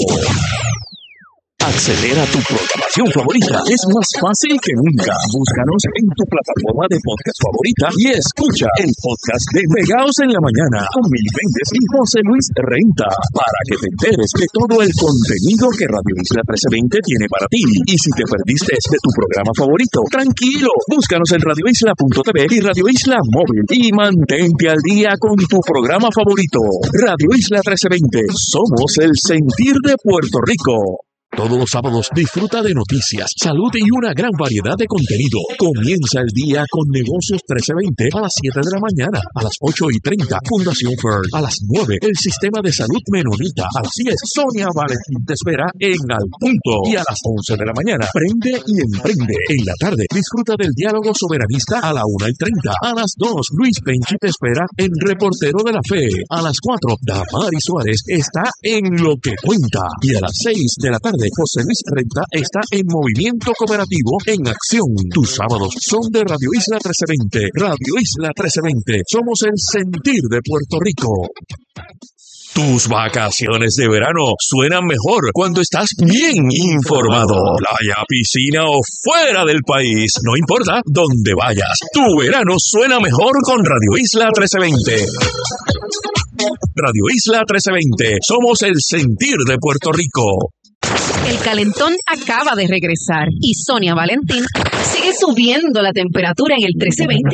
Acceder a tu programación favorita es más fácil que nunca. Búscanos en tu plataforma de podcast favorita y escucha el podcast de Pegaos en la Mañana con Mil Méndez y José Luis Renta, para que te enteres de todo el contenido que Radio Isla trescientos veinte tiene para ti. Y si te perdiste de tu programa favorito, tranquilo, búscanos en radio isla punto t v y Radio Isla Móvil y mantente al día con tu programa favorito. Radio Isla trescientos veinte, somos el sentir de Puerto Rico. Todos los sábados disfruta de noticias, salud y una gran variedad de contenido. Comienza el día con Negocios trescientos veinte a las siete de la mañana, a las ocho y treinta, Fundación Fern, a las nueve, el Sistema de Salud Menonita, a las diez, Sonia Valentín te espera en Al Punto, y a las once de la mañana, Prende y Emprende. En la tarde, disfruta del Diálogo Soberanista a la una y treinta, a las dos, Luis Penchi te espera en Reportero de la Fe, a las cuatro, Damari Suárez está en Lo que Cuenta, y a las seis de la tarde, José Luis Renta está en Movimiento Cooperativo en Acción. Tus sábados son de Radio Isla trescientos veinte. Radio Isla trescientos veinte. Somos el sentir de Puerto Rico. Tus vacaciones de verano suenan mejor cuando estás bien informado. Playa, piscina o fuera del país, no importa dónde vayas. Tu verano suena mejor con Radio Isla trescientos veinte. Radio Isla trescientos veinte. Somos el sentir de Puerto Rico. El calentón acaba de regresar y Sonia Valentín sigue subiendo la temperatura en el trece veinte.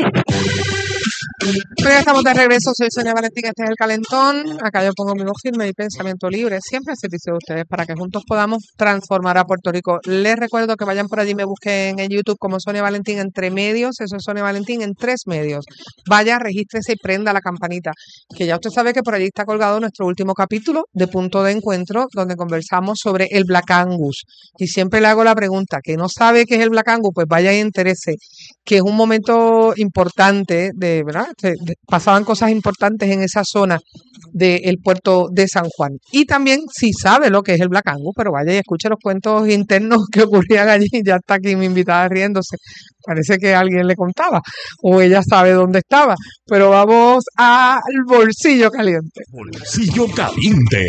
Pues ya estamos de regreso, soy Sonia Valentín, este es El Calentón. Acá yo pongo mi voz firme y pensamiento libre, siempre al servicio de ustedes, para que juntos podamos transformar a Puerto Rico. Les recuerdo que vayan por allí, me busquen en YouTube como Sonia Valentín Entre Medios, eso es Sonia Valentín en tres medios. Vaya, regístrese y prenda la campanita, que ya usted sabe que por allí está colgado nuestro último capítulo de Punto de Encuentro, donde conversamos sobre el Black Angus. Y siempre le hago la pregunta, que no sabe qué es el Black Angus, pues vaya y entérese, que es un momento importante, de verdad, de, de, pasaban cosas importantes en esa zona del puerto de San Juan. Y también si sabe lo que es el Black Angus, pero vaya y escuche los cuentos internos que ocurrían allí. Ya está aquí mi invitada riéndose, parece que alguien le contaba o ella sabe dónde estaba, pero vamos al bolsillo caliente. Bolsillo caliente.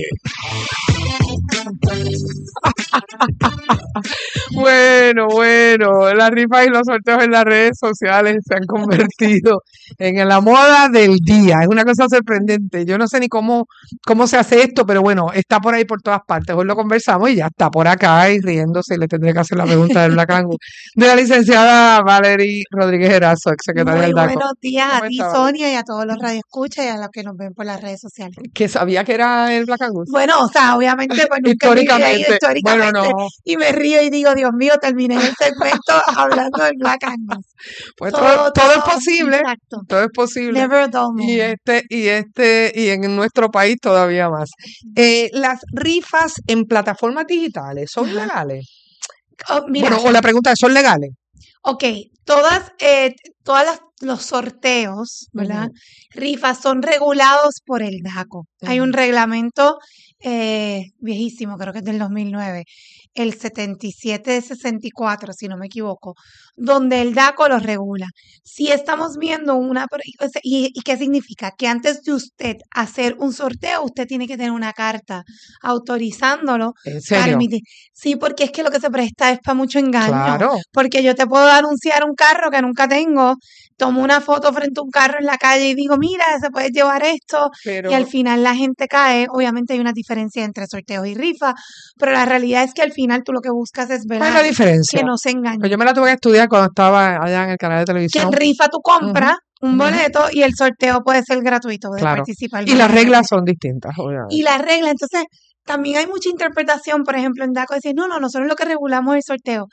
Bueno, bueno, las rifas y los sorteos en las redes sociales se han convertido en la moda del día. Es una cosa sorprendente. Yo no sé ni cómo, cómo se hace esto, pero bueno, está por ahí por todas partes. Hoy lo conversamos y ya está por acá y riéndose. Y le tendré que hacer la pregunta del Black Angus de la licenciada Valerie Rodríguez Erazo, exsecretaria del D A C O. Buenos días a ti, estaba? Sonia, y a todos los radioescuchas y a los que nos ven por las redes sociales. ¿Que sabía que era el Black Angus? Bueno, o sea, obviamente, pues nunca viví ahí Históricamente. históricamente. Bueno, no. Y me río y digo, Dios mío, terminé el segmento hablando del Black Angus. Pues todo, todo es posible. Exacto. Todo es posible. Never a dull Y moment. este, y este, y en nuestro país todavía más. Eh, las rifas en plataformas digitales son Ajá. legales. Oh, mira, Bueno, o la pregunta es, ¿son legales? ok, todas, eh, todas las- los sorteos, ¿verdad? Ujú, Rifas son regulados por el DACO. Hay un ujú. reglamento eh, viejísimo, creo que es del dos mil nueve, el setenta y siete sesenta y cuatro, si no me equivoco, donde el DACO los regula. Si estamos viendo una... pro- o sea, ¿Y, y qué significa? Que antes de usted hacer un sorteo, usted tiene que tener una carta autorizándolo ¿En para serio? emitir. Sí, porque es que lo que se presta es para mucho engaño. Claro. Porque yo te puedo anunciar un carro que nunca tengo, tomo una foto frente a un carro en la calle y digo, mira, se puede llevar esto, y al Pero, final la gente cae. Obviamente hay una diferencia entre sorteos y rifas, pero la realidad es que al final tú lo que buscas es ¿cuál es la velar que diferencia? no se Pues engañe. yo me la tuve que estudiar cuando estaba allá en el canal de Que en televisión. rifa tú Ujú, compras un ujú, boleto y el sorteo puede ser gratuito de claro. participar Y las gratis. reglas son distintas, Y obviamente. la regla, entonces, también hay mucha interpretación, por ejemplo, en DACO, decir, no, no, nosotros lo que regulamos es el sorteo.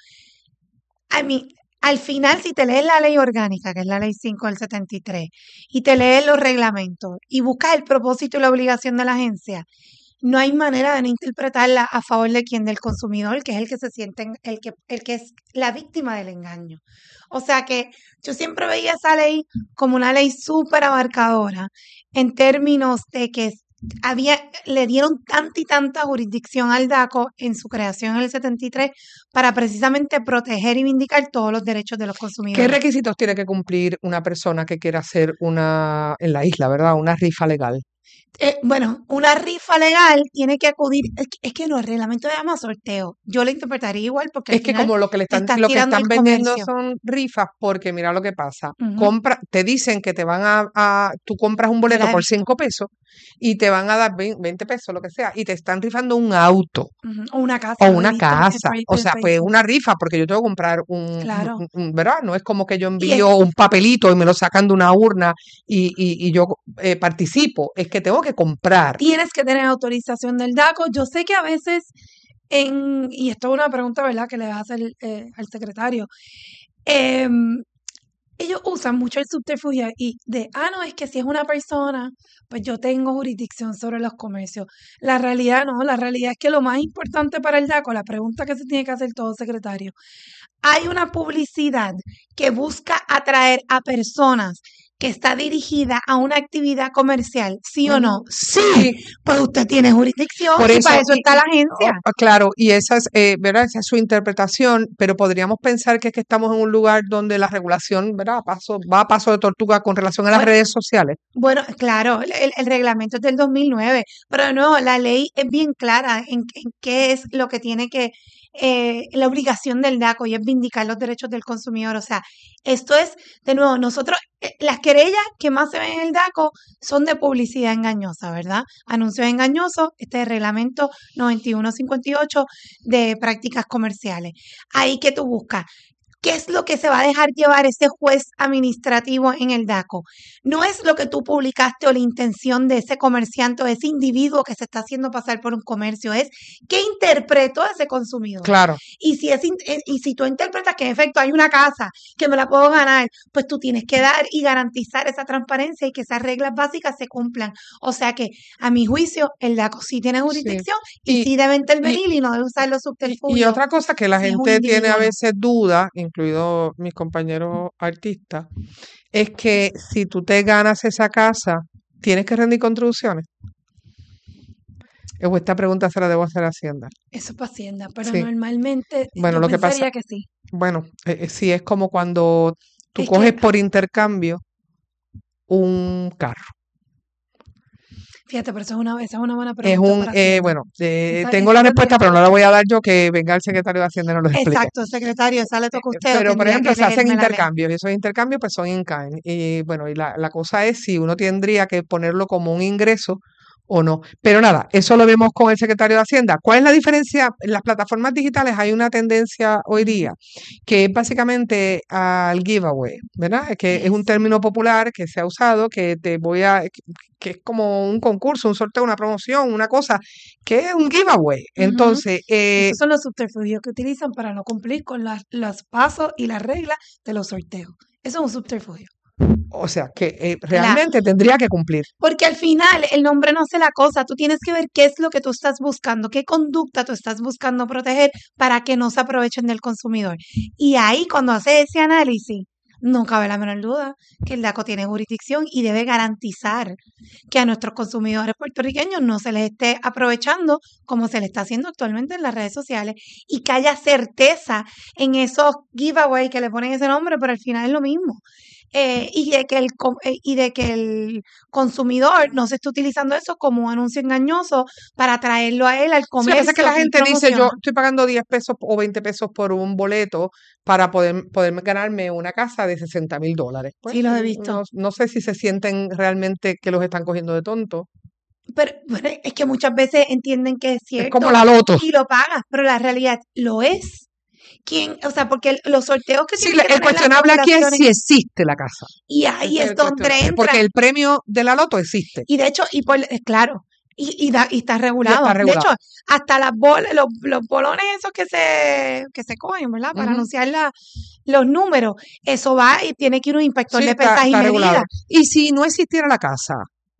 A mí, al final, si te lees la ley orgánica, que es la ley cinco del setenta y tres, y te lees los reglamentos y buscas el propósito y la obligación de la agencia, no hay manera de no interpretarla a favor de quién, del consumidor, que es el que se siente, en- el que, el que es la víctima del engaño. O sea que yo siempre veía esa ley como una ley súper abarcadora en términos de que había, le dieron tanta y tanta jurisdicción al DACO en su creación en el setenta y tres para precisamente proteger y vindicar todos los derechos de los ¿Qué consumidores. requisitos tiene que cumplir una persona que quiera hacer una, en la isla, ¿verdad? Una rifa legal. Eh, bueno, una rifa legal tiene que acudir, es que, es que no, el reglamento se llama sorteo. Yo lo interpretaría igual porque al Es que final como lo que le te están, estás lo que tirando están al vendiendo comercio. son rifas, porque mira lo que pasa. Ujú. Compra, te dicen que te van a, a- tú compras un boleto la he por visto. cinco pesos y te van a dar vein- veinte pesos, lo que sea, y te están rifando un auto Ujú. O una o casa, lo he una visto en, en casa. Fe- O en sea, pues Facebook. una rifa, porque yo tengo que comprar un, un- Claro. un- un- ¿verdad? No es como que yo Y es, envío un papelito y me lo sacan de una urna y, y, y yo eh, participo. Es que tengo que comprar. tienes que tener autorización del DACO. Yo sé que a veces, en, y esto es una pregunta, ¿verdad?, que le vas a hacer eh, al secretario. em, ellos usan mucho el subterfugio y de, ah, no, es que si es una persona, pues yo tengo jurisdicción sobre los comercios. La realidad no, la realidad es que lo más importante para el DACO, la pregunta que se tiene que hacer todo secretario, hay una publicidad que busca atraer a personas que está dirigida a una actividad comercial, ¿sí o no? Ujú. Sí, Sí, pues usted tiene jurisdicción por y para eso, eso y, está y- la oh, agencia. ah, claro, y esa es, eh, ¿verdad? Esa es su interpretación, pero podríamos pensar que es que estamos en un lugar donde la regulación, ¿verdad? A paso, va a paso de tortuga con relación a las Bueno, redes sociales. Bueno, claro, el, el- el reglamento es del dos mil nueve, pero no, la ley es bien clara en, en qué es lo que tiene que, eh, la obligación del DACO y es vindicar los derechos del consumidor. O sea, esto es, de nuevo, nosotros, eh, las querellas que más se ven en el DACO son de publicidad engañosa, ¿verdad? Anuncios engañosos, este es el reglamento noventa y uno cincuenta y ocho de prácticas comerciales. Ahí que tú buscas. ¿Qué es lo que se va a dejar llevar ese juez administrativo en el DACO? No es lo que tú publicaste o la intención de ese comerciante o ese individuo que se está haciendo pasar por un comercio, es qué interpretó ese consumidor. Claro. Y si, es, in- eh, y si tú interpretas que en efecto hay una casa que me la puedo ganar, pues tú tienes que dar y garantizar esa transparencia y que esas reglas básicas se cumplan. O sea que, a mi juicio, el DACO sí tiene Sí. jurisdicción y, Y, sí debe y, intervenir y no debe usar los y, y subterfugios otra cosa que la si es un gente tiene a individuo o no. veces duda, incluidos mis compañeros artistas, es que si tú te ganas esa casa, ¿tienes que rendir contribuciones? O esta pregunta se la debo hacer a Hacienda. Eso es para Hacienda, pero Sí. normalmente Bueno, yo lo que pasa, pensaría que sí. bueno, eh, eh, sí es como cuando tú Es coges que, por intercambio un carro. fíjate, pero eso es una, esa es una buena Es pregunta un, para eh, Hacienda. bueno, eh, Esa, tengo esa la tendría respuesta, que pero no la ser. voy a dar yo, que venga el secretario de Hacienda y nos lo explique. Exacto, secretario, esa le Eh, toca a eh, usted o Pero, por tendría ejemplo, que se hacen leerme la ley. intercambios y esos intercambios pues son in kind. Y bueno, y la, la cosa es si uno tendría que ponerlo como un ingreso o no. Pero nada, eso lo vemos con el secretario de Hacienda. ¿Cuál es la diferencia? En las plataformas digitales hay una tendencia hoy Ujú. día que es básicamente al giveaway, ¿verdad? Que es un Yes. término popular que se ha usado, que te voy a, que que es como un concurso, un sorteo, una promoción, una cosa, que es un giveaway. Ujú. Entonces, eh, Esos son los subterfugios que utilizan para no cumplir con las, los pasos y las reglas de los sorteos. Eso es un subterfugio. O sea, que eh, realmente la, tendría que cumplir. Porque al final el nombre no hace la cosa. Tú tienes que ver qué es lo que tú estás buscando, qué conducta tú estás buscando proteger para que no se aprovechen del consumidor. Y ahí, cuando hace ese análisis, no cabe la menor duda que el DACO tiene jurisdicción y debe garantizar que a nuestros consumidores puertorriqueños no se les esté aprovechando como se le está haciendo actualmente en las redes sociales y que haya certeza en esos giveaways que le ponen ese nombre, pero al final es lo mismo. Eh, y, de que el, y de que el consumidor no se esté utilizando eso como un anuncio engañoso para traerlo a él al comercio. Sí, a veces que la gente dice, yo estoy pagando diez pesos o veinte pesos por un boleto para poder, poder ganarme una casa de sesenta mil dólares. Pues, sí, los he visto. No, no sé si se sienten realmente que los están cogiendo de tonto. Pero, pero es que muchas veces entienden que es cierto. Es como la loto. Y lo pagas, pero la realidad lo es. ¿Quién? O sea, porque los sorteos que sí, el cuestionable aquí es si existe la casa. Y ahí es, es donde entra. Porque el premio de la loto existe. Y de hecho, y por, claro, y, y, da, y está regulado. Y está regulado. De hecho, hasta las bolas, los, los bolones esos que se, que se cogen, ¿verdad? Para uh-huh. anunciar la, los números, eso va y tiene que ir un inspector sí, de pesas y medidas. Y si no existiera la casa,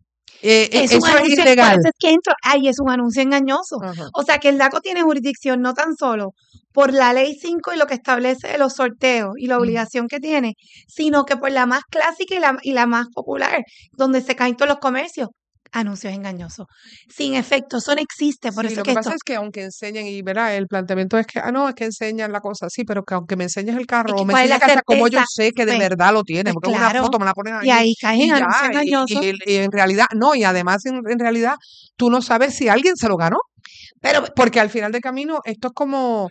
Eh, es eso un anuncio, es ilegal. Es que entro, ay, es un anuncio engañoso. Uh-huh. O sea que el DACO tiene jurisdicción no tan solo por la ley cinco y lo que establece los sorteos y la obligación uh-huh. que tiene, sino que por la más clásica y la, y la más popular, donde se caen todos los comercios. Anuncios engañosos. Sin efecto, eso no existe. Por sí, eso lo que, que pasa esto... es que aunque enseñen, y verá, el planteamiento es que, ah, no, es que enseñan la cosa así, pero que aunque me enseñes el carro o me enseñes la casa, como yo sé que de pues, verdad lo tiene, porque pues claro. una foto me la ponen ahí. Y ahí caen anuncios engañosos. Y, y, y en realidad, no, y además en, en realidad tú no sabes si alguien se lo ganó. Pero, porque al final del camino, esto es como,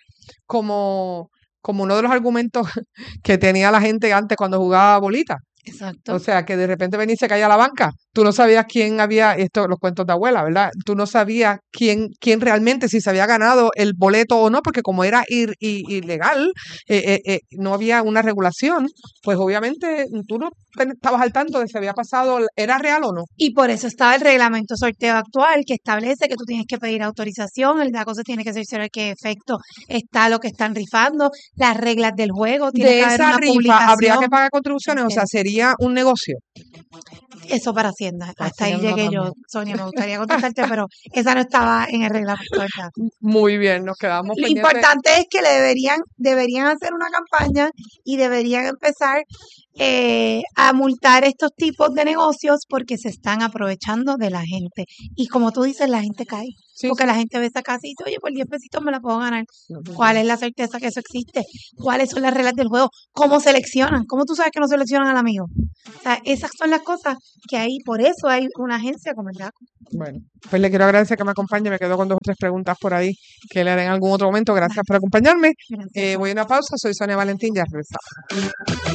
como, como uno de los argumentos que tenía la gente antes cuando jugaba bolita. Exacto. O sea, que de repente venía y se caía a la banca. Tú no sabías quién había, esto los cuentos de abuela, ¿verdad? Tú no sabías quién quién realmente, si se había ganado el boleto o no, porque como era ir, ir, ilegal, eh, eh, eh, no había una regulación, pues obviamente tú no estabas al tanto de si había pasado, ¿era real o no? Y por eso estaba el reglamento sorteo actual, que establece que tú tienes que pedir autorización, el DACO se tiene que cerciorar qué efecto está lo que están rifando, las reglas del juego, tiene de que haber esa una rifa publicación. Habría que pagar contribuciones, o sea, sería un negocio. Eso para Hacienda. Hasta Hacienda ahí llegué yo, Sonia, me gustaría contestarte, pero esa no estaba en el reglamento. ¿Verdad? Muy bien, nos quedamos Lo pendientes. importante es que le deberían, deberían hacer una campaña y deberían empezar eh, a multar estos tipos de negocios porque se están aprovechando de la gente. Y como tú dices, la gente cae. Sí, porque sí. La gente ve esa casa y dice, oye, por diez pesitos me la puedo ganar. ¿Cuál es la certeza que eso existe? ¿Cuáles son las reglas del juego? ¿Cómo seleccionan? ¿Cómo tú sabes que no seleccionan al amigo? O sea, esas son las cosas que hay, por eso hay una agencia como el DACO. Bueno, pues le quiero agradecer que me acompañe. Me quedo con dos o tres preguntas por ahí que le haré en algún otro momento. Gracias Gracias. por acompañarme. Eh, voy a una pausa. Soy Sonia Valentín. Ya regresamos.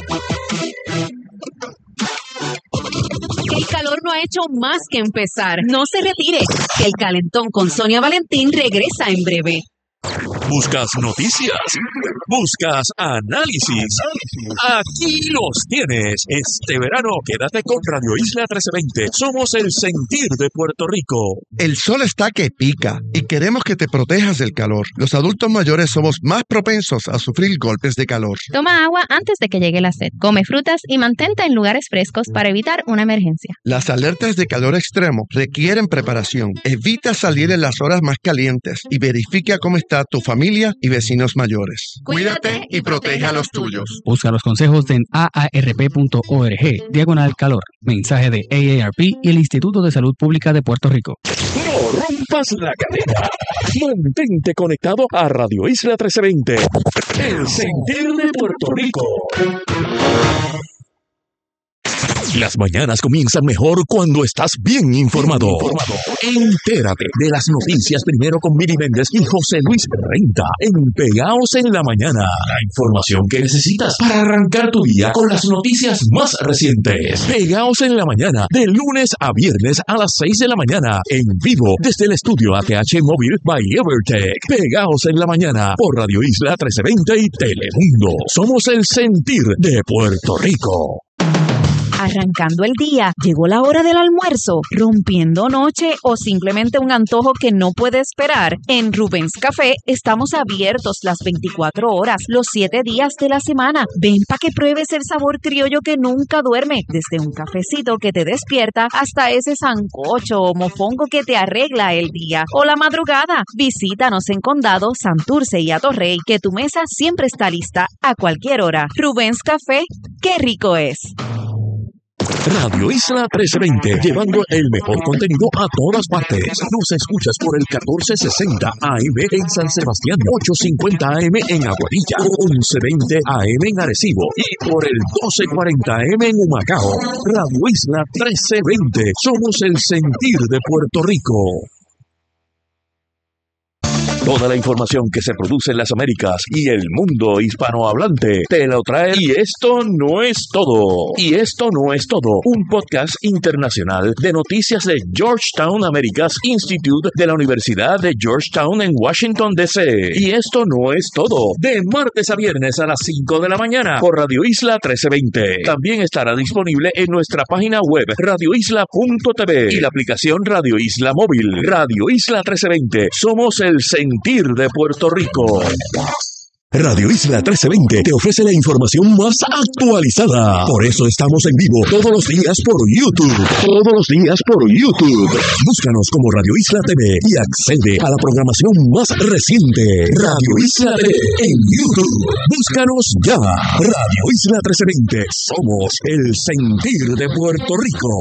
El calor no ha hecho más que empezar. No se retire. El calentón con Sonia Valentín regresa en breve. ¿Buscas noticias? ¿Buscas análisis? Aquí los tienes. Este verano quédate con Radio Isla trece veinte. Somos el sentir de Puerto Rico. El sol está que pica y queremos que te protejas del calor. Los adultos mayores somos más propensos a sufrir golpes de calor. Toma agua antes de que llegue la sed. Come frutas y mantente en lugares frescos para evitar una emergencia. Las alertas de calor extremo requieren preparación. Evita salir en las horas más calientes y verifica cómo está tu familia y vecinos mayores. Cuídate y protege a los tuyos. Busca los consejos en a a r p punto org, diagonal calor. Mensaje de A A R P y el Instituto de Salud Pública de Puerto Rico. No rompas la cadena. Mantente conectado a Radio Isla trece veinte. El sentir de Puerto Rico. Las mañanas comienzan mejor cuando estás bien informado. Bien informado. Entérate de las noticias primero con Miri Méndez y José Luis Renta en Pegaos en la Mañana. La información que necesitas para arrancar tu día con las noticias más recientes. Pegaos en la Mañana, de lunes a viernes a las seis de la mañana, en vivo desde el estudio A T H Móvil by Evertech. Pegaos en la Mañana por Radio Isla trece veinte y Telemundo. Somos el sentir de Puerto Rico. arrancando el día, llegó la hora del almuerzo, rompiendo noche o simplemente un antojo que no puede esperar. En Rubens Café estamos abiertos las veinticuatro horas, los siete días de la semana. Ven para que pruebes el sabor criollo que nunca duerme, desde un cafecito que te despierta hasta ese sancocho o mofongo que te arregla el día o la madrugada. Visítanos en Condado, Santurce y Atorrey, que tu mesa siempre está lista a cualquier hora. Rubens Café, ¡qué rico es! Radio Isla trescientos veinte, llevando el mejor contenido a todas partes. Nos escuchas por el catorce sesenta A M en San Sebastián, ochocientos cincuenta A M en Aguadilla, once veinte A M en Arecibo y por el doce cuarenta A M en Humacao. Radio Isla trescientos veinte, somos el sentir de Puerto Rico. Toda la información que se produce en las Américas y el mundo hispanohablante te lo trae. Y esto no es todo. Y esto no es todo. Un podcast internacional de noticias de Georgetown Americas Institute de la Universidad de Georgetown en Washington, D C Y esto no es todo. De martes a viernes a las cinco de la mañana por Radio Isla trece veinte. También estará disponible en nuestra página web radio isla punto t v y la aplicación Radio Isla Móvil. Radio Isla trece veinte. Somos el sentir de Puerto Rico. Radio Isla trece veinte te ofrece la información más actualizada. Por eso estamos en vivo todos los días por YouTube. Todos los días por YouTube. Búscanos como Radio Isla T V y accede a la programación más reciente. Radio Isla T V en YouTube. Búscanos ya. Radio Isla trece veinte. Somos el sentir de Puerto Rico.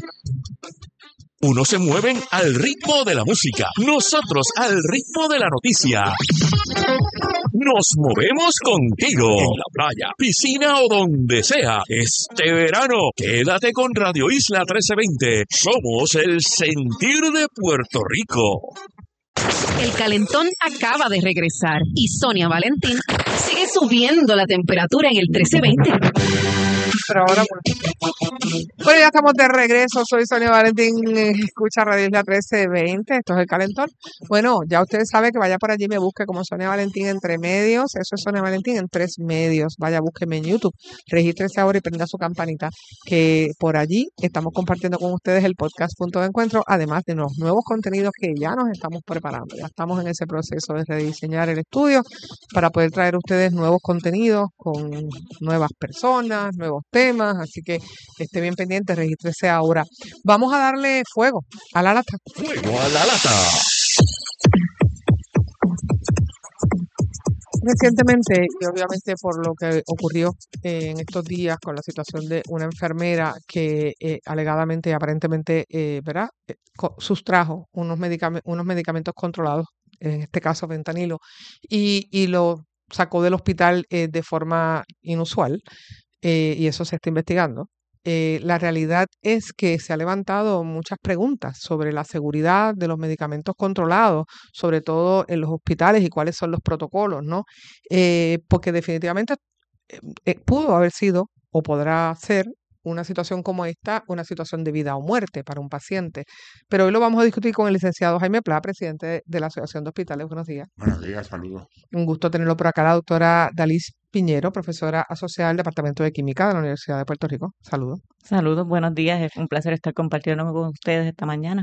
Unos se mueven al ritmo de la música, nosotros al ritmo de la noticia. Nos movemos contigo, en la playa, piscina o donde sea. Este verano, quédate con Radio Isla trece veinte. Somos el sentir de Puerto Rico. El calentón acaba de regresar y Sonia Valentín sigue subiendo la temperatura en el trece veinte. Pero ahora, bueno. Bueno, ya estamos de regreso. Soy Sonia Valentín. eh, Escucha Radio Isla trece veinte. Esto es el calentón. Bueno, ya usted sabe que vaya por allí y me busque como Sonia Valentín entre medios. Eso es Sonia Valentín en tres medios. Vaya, búsqueme en YouTube. Regístrese ahora y prenda su campanita. Que por allí estamos compartiendo con ustedes el podcast Punto de Encuentro. Además de los nuevos contenidos que ya nos estamos preparando. Ya estamos en ese proceso de rediseñar el estudio para poder traer a ustedes nuevos contenidos con nuevas personas, nuevos temas, así que esté bien pendiente, regístrese ahora. Vamos a darle fuego a la lata. Fuego a la lata. Recientemente, y obviamente por lo que ocurrió eh, en estos días con la situación de una enfermera que eh, alegadamente y aparentemente eh, ¿verdad? Eh, co- sustrajo unos, medicam- unos medicamentos controlados, en este caso fentanilo, y, y lo sacó del hospital eh, de forma inusual, eh, y eso se está investigando. Eh, la realidad es que se han levantado muchas preguntas sobre la seguridad de los medicamentos controlados, sobre todo en los hospitales y cuáles son los protocolos, ¿no? Eh, porque definitivamente eh, eh, pudo haber sido o podrá ser una situación como esta, una situación de vida o muerte para un paciente. Pero hoy lo vamos a discutir con el licenciado Jaime Pla, presidente de, de la Asociación de Hospitales. Buenos días. Buenos días, saludos. Un gusto tenerlo por acá, la doctora Dalis Piñero, profesora asociada del Departamento de Química de la Universidad de Puerto Rico. Saludos. Saludos, buenos días. Es un placer estar compartiendo con ustedes esta mañana.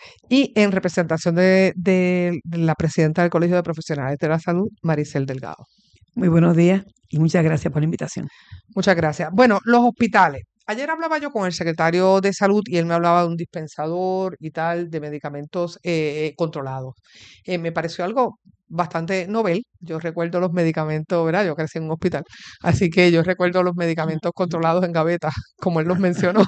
Y en representación de, de la presidenta del Colegio de Profesionales de la Salud, Maricel Delgado. Muy buenos días y muchas gracias por la invitación. Muchas gracias. Bueno, los hospitales. Ayer hablaba yo con el secretario de Salud y él me hablaba de un dispensador y tal de medicamentos eh, controlados. Eh, me pareció algo bastante novel. Yo recuerdo los medicamentos, ¿verdad? Yo crecí en un hospital, así que yo recuerdo los medicamentos controlados en gavetas, como él los mencionó,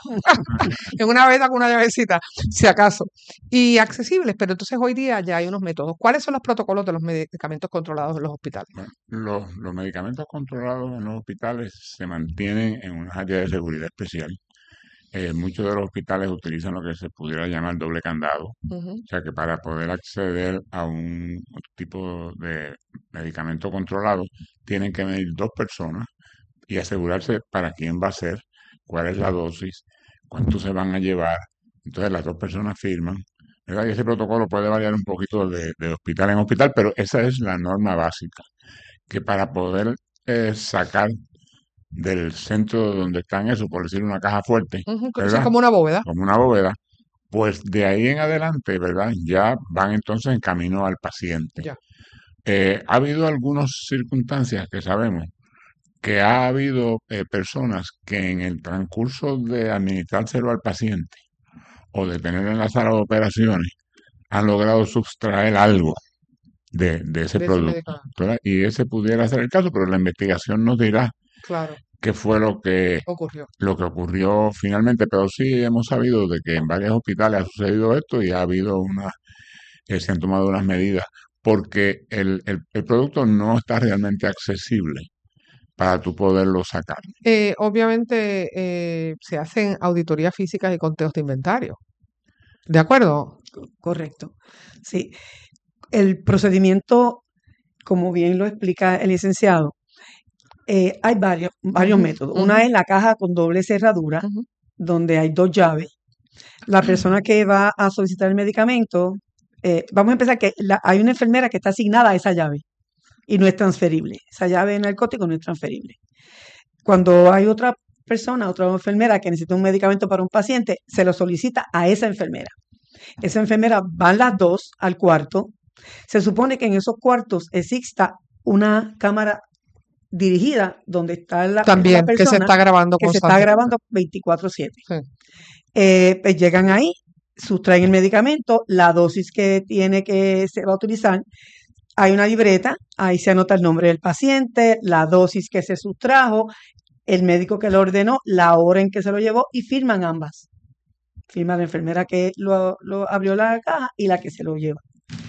en una gaveta con una llavecita, si acaso, y accesibles, pero entonces hoy día ya hay unos métodos. ¿Cuáles son los protocolos de los medicamentos controlados en los hospitales? Bueno, los, los medicamentos controlados en los hospitales se mantienen en unas áreas de seguridad especial. Eh, muchos de los hospitales utilizan lo que se pudiera llamar doble candado, Ujú. o sea que para poder acceder a un tipo de medicamento controlado tienen que venir dos personas y asegurarse para quién va a ser, cuál es la dosis, cuánto se van a llevar. Entonces las dos personas firman, ¿verdad? Y ese protocolo puede variar un poquito de, de hospital en hospital, pero esa es la norma básica, que para poder eh, sacar del centro donde están eso, por decir una caja fuerte, Ujú, que- sí, ¿verdad? como una bóveda. Como una bóveda, pues de ahí en adelante, ¿verdad? Ya van entonces en camino al paciente. Ya. Eh, ha habido algunas circunstancias que sabemos que ha habido eh, personas que en el transcurso de administrárselo al paciente o de tener en la sala de operaciones han logrado sustraer algo de, de ese De ese producto, medicamento. ¿verdad? Y ese pudiera ser el caso, pero la investigación nos dirá Claro, qué fue lo que, ocurrió. lo que ocurrió finalmente, pero sí hemos sabido de que en varios hospitales ha sucedido esto y ha habido una, eh, se han tomado unas medidas porque el, el, el producto no está realmente accesible para tú poderlo sacar. Eh, obviamente eh, se hacen auditorías físicas y conteos de inventario. ¿De acuerdo? Correcto. Sí. El procedimiento, como bien lo explica el licenciado, eh, hay varios, varios Ujú, métodos. ujú, Una es la caja con doble cerradura, ujú. donde hay dos llaves. La persona que va a solicitar el medicamento, eh, vamos a empezar que la- hay una enfermera que está asignada a esa llave y no es transferible. Esa llave de narcótico no es transferible. Cuando hay otra persona, otra enfermera que necesita un medicamento para un paciente, se lo solicita a esa enfermera. Esa enfermera van las dos al cuarto. Se supone que en esos cuartos exista una cámara dirigida donde está la, la También, que se persona está grabando que se está constantemente. grabando veinticuatro siete. Sí. Eh, pues llegan ahí, sustraen el medicamento, la dosis que tiene que se va a utilizar. Hay una libreta, ahí se anota el nombre del paciente, la dosis que se sustrajo, el médico que lo ordenó, la hora en que se lo llevó y firman ambas. Firma la enfermera que lo, lo abrió la caja y la que se lo lleva.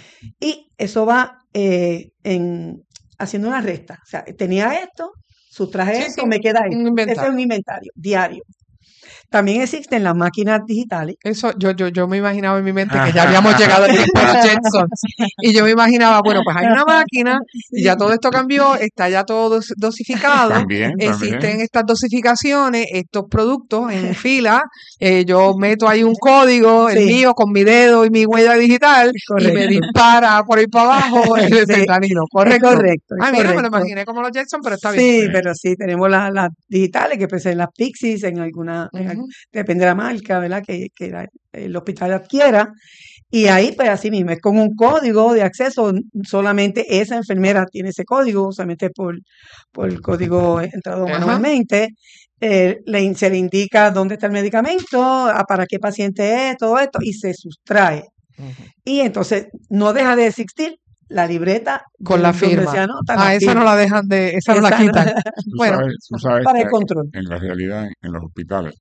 Y eso va eh, en, haciendo una resta. O sea, tenía esto, sustraje Sí, esto, sí, me queda un esto. Ese es inventario. un inventario diario. También existen las máquinas digitales. Eso, yo, yo, yo me imaginaba en mi mente que ya habíamos llegado al tiempo de los Jetsons. Y yo me imaginaba, bueno, pues hay una máquina y ya todo esto cambió, está ya todo dos- dosificado, También, existen también. estas dosificaciones, estos productos en fila, eh, yo meto ahí un código, el Sí, mío, con mi dedo y mi huella digital, y me correcto. dispara por ahí para abajo el Sí, fentanilo, es ¿correcto? correcto, es Ah, mira, me lo correcto. imaginé como los Jetsons, pero está bien. Sí, pero sí, tenemos las las digitales que pues en las Pixies, en alguna, en al- Ujú. depende de la marca, ¿verdad? Que, que la- el hospital adquiera. Y ahí, pues así mismo, es con un código de acceso, n- solamente esa enfermera tiene ese código, solamente por, por el código entrado Ajá. manualmente. Eh, le, in- se le indica dónde está el medicamento, a para qué paciente es, todo esto, y se sustrae. Ujú. Y entonces no deja de existir la libreta Con la donde, donde firma. se anota Ah, la esa no firma. la dejan de, esa no la Esa no- quitan. Tú Bueno, sabes, tú sabes para que el control. en la realidad, en, en los hospitales,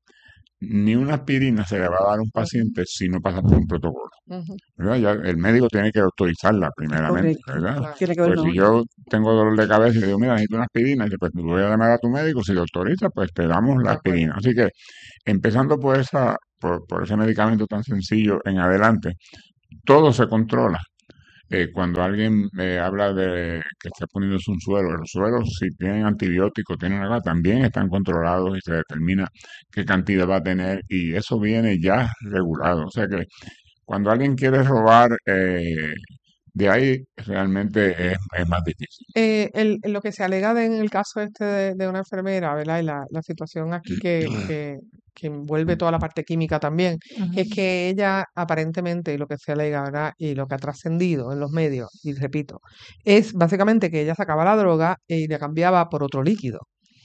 ni una aspirina se le va a dar a un paciente si no pasa por un protocolo, ujú, ¿verdad? Ya el médico tiene que autorizarla Es primeramente, correcto. ¿verdad? claro. Tiene que haber Pues una si orden. yo tengo dolor de cabeza y le digo, mira, necesito una aspirina, y dice, pues te voy a llamar a tu médico, si lo autoriza, pues te damos De la acuerdo. aspirina. Así que empezando por esa, por, por ese medicamento tan sencillo en adelante, todo se controla. Eh, cuando alguien eh, habla de que está poniéndose un suero, los sueros si tienen antibióticos, tienen algo, también están controlados y se determina qué cantidad va a tener y eso viene ya regulado. O sea que cuando alguien quiere robar, eh, de ahí realmente es, es más difícil. Eh, el, lo que se alega de- en el caso este de, de una enfermera, ¿verdad? Y la, la situación aquí que, que, que envuelve toda la parte química también, es que ella aparentemente, y lo que se alega, ¿verdad? Y lo que ha trascendido en los medios, y repito, es básicamente que ella sacaba la droga y la cambiaba por otro líquido.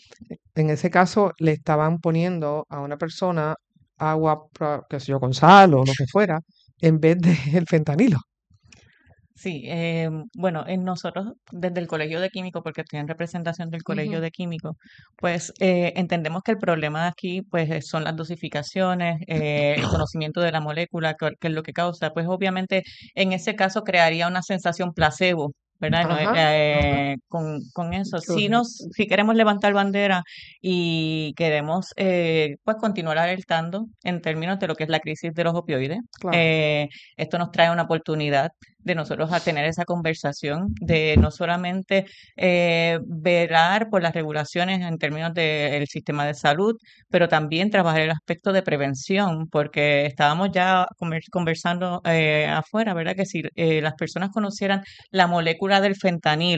En ese caso le estaban poniendo a una persona agua, pro- qué sé yo, con sal o lo que fuera, en vez del fentanilo. Sí, eh, bueno, en nosotros desde el Colegio de Químicos, porque estoy en representación del Colegio Ujú. de Químicos, pues eh, entendemos que el problema aquí pues eh, son las dosificaciones, eh, el conocimiento de la molécula, que, que es lo que causa, pues obviamente en ese caso crearía una sensación placebo, ¿verdad? No, Ajá. eh, con, con eso, si Correcto. nos, si queremos levantar bandera y queremos eh, pues continuar alertando en términos de lo que es la crisis de los opioides, Claro. eh, esto nos trae una oportunidad de nosotros a tener esa conversación, de no solamente eh, velar por las regulaciones en términos del sistema de salud, pero también trabajar el aspecto de prevención, porque estábamos ya conver- conversando eh, afuera, ¿verdad? Que si eh, las personas conocieran la molécula del fentanilo,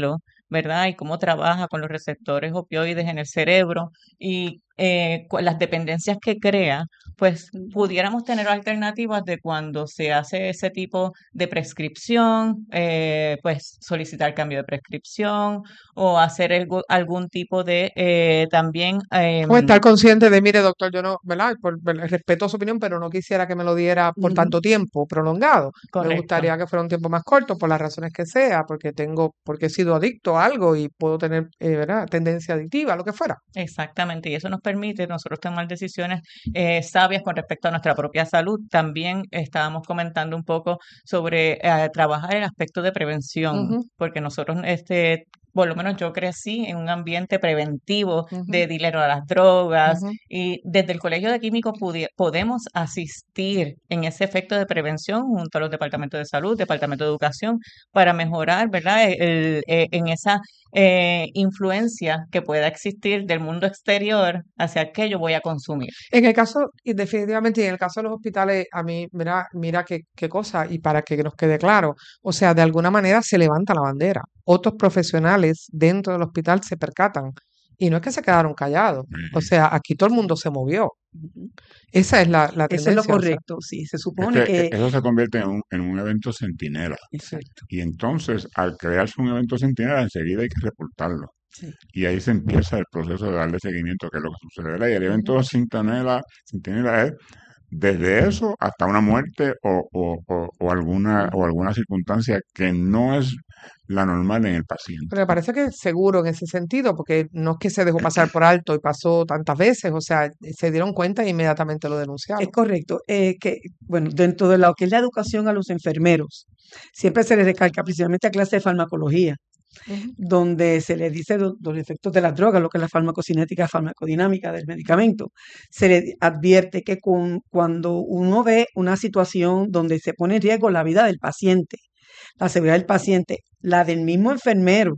¿verdad? Y cómo trabaja con los receptores opioides en el cerebro y eh, cu- las dependencias que crea, pues pudiéramos tener alternativas de cuando se hace ese tipo de prescripción, eh, pues solicitar cambio de prescripción o hacer algo- algún tipo de eh, también O estar em, consciente de, mire, doctor, yo no, ¿verdad? Por, por- respeto su opinión, pero no quisiera que me lo diera por Ujú. tanto tiempo prolongado. Me correcto. gustaría que fuera un tiempo más corto, por las razones que sea, porque tengo, porque he sido adicto a algo y puedo tener, eh, ¿verdad? Tendencia adictiva, lo que fuera. Exactamente, y eso nos permite nosotros tomar decisiones eh, sabias con respecto a nuestra propia salud. También estábamos comentando un poco sobre eh, trabajar el aspecto de prevención, Ujú, porque nosotros, este, por lo menos yo crecí en un ambiente preventivo ujú, de dinero a las drogas ujú. y desde el Colegio de Químicos pudi- podemos asistir en ese efecto de prevención junto a los departamentos de salud, departamento de educación, para mejorar, ¿verdad? El- eh, en esa eh, influencia que pueda existir del mundo exterior hacia qué yo voy a consumir. En el caso, y definitivamente, y en el caso de los hospitales, a mí, mira, mira qué, qué cosa, y para que nos quede claro, o sea, de alguna manera se levanta la bandera. Otros profesionales dentro del hospital se percatan, y no es que se quedaron callados, o Ujú. sea, aquí todo el mundo se movió. Ujú. Esa es la, la Eso es lo tendencia, o sea, correcto, sí. Se Es supone que e- que... eso se convierte en un, en un evento centinela. sí. Exacto, Y entonces, al crearse un evento centinela, enseguida hay que reportarlo. sí. Y ahí se empieza el proceso de darle seguimiento, que es lo que sucede. ¿Verdad? Y el Ujú. evento centinela, centinela es desde eso hasta una muerte o, o, o, o alguna, o Ujú. alguna circunstancia que no es la normal en el paciente. Pero me parece que es seguro en ese sentido, porque no es que se dejó pasar por alto y pasó tantas veces, o sea, se dieron cuenta e inmediatamente lo Es denunciaron. correcto. Eh, que, bueno, dentro de lo que es la educación a los enfermeros, siempre se les recalca, principalmente a clase de farmacología, Ujú. donde se les dice lo- los efectos de las drogas, lo que es la farmacocinética, farmacodinámica del medicamento. Se les advierte que con- cuando uno ve una situación donde se pone en riesgo la vida del paciente, la seguridad del paciente, la del mismo enfermero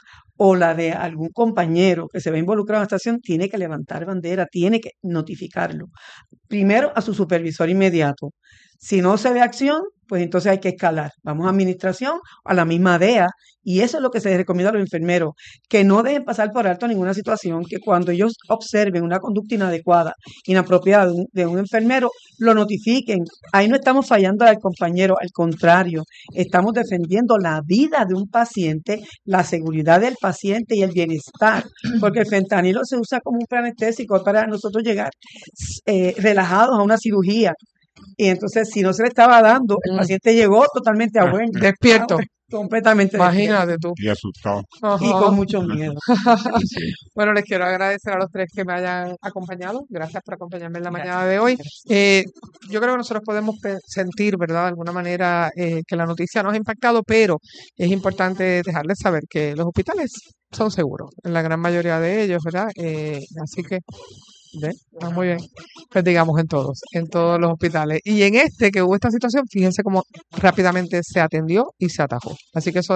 o la de algún compañero que se ve involucrado en la situación, tiene que levantar bandera, tiene que notificarlo. Primero a su supervisor inmediato. Si no se ve acción, pues entonces hay que escalar. Vamos a administración, a la misma D E A, y eso es lo que se les recomienda a los enfermeros, que no dejen pasar por alto ninguna situación, que cuando ellos observen una conducta inadecuada, inapropiada de un, de un enfermero, lo notifiquen. Ahí no estamos fallando al compañero, al contrario, estamos defendiendo la vida de un paciente, la seguridad del paciente y el bienestar, porque el fentanilo se usa como un anestésico para nosotros llegar eh, relajados a una cirugía. Y entonces, si no se le estaba dando, el Mm, paciente llegó totalmente awareness, Despierto, completamente despierto imagínate tú. Y asustado. y Ajá. con mucho miedo. Sí. Bueno, les quiero agradecer a los tres que me hayan acompañado. Gracias por acompañarme en la Gracias. mañana de hoy. Gracias. Eh, yo creo que nosotros podemos pe- sentir, ¿verdad? De alguna manera eh, que la noticia nos ha impactado, pero es importante dejarles saber que los hospitales son seguros, en la gran mayoría de ellos, ¿verdad? Eh, así que, ¿ven? Ah, muy bien. Pues digamos en todos, en todos los hospitales. Y en este que hubo esta situación, fíjense cómo rápidamente se atendió y se atajó. Así que eso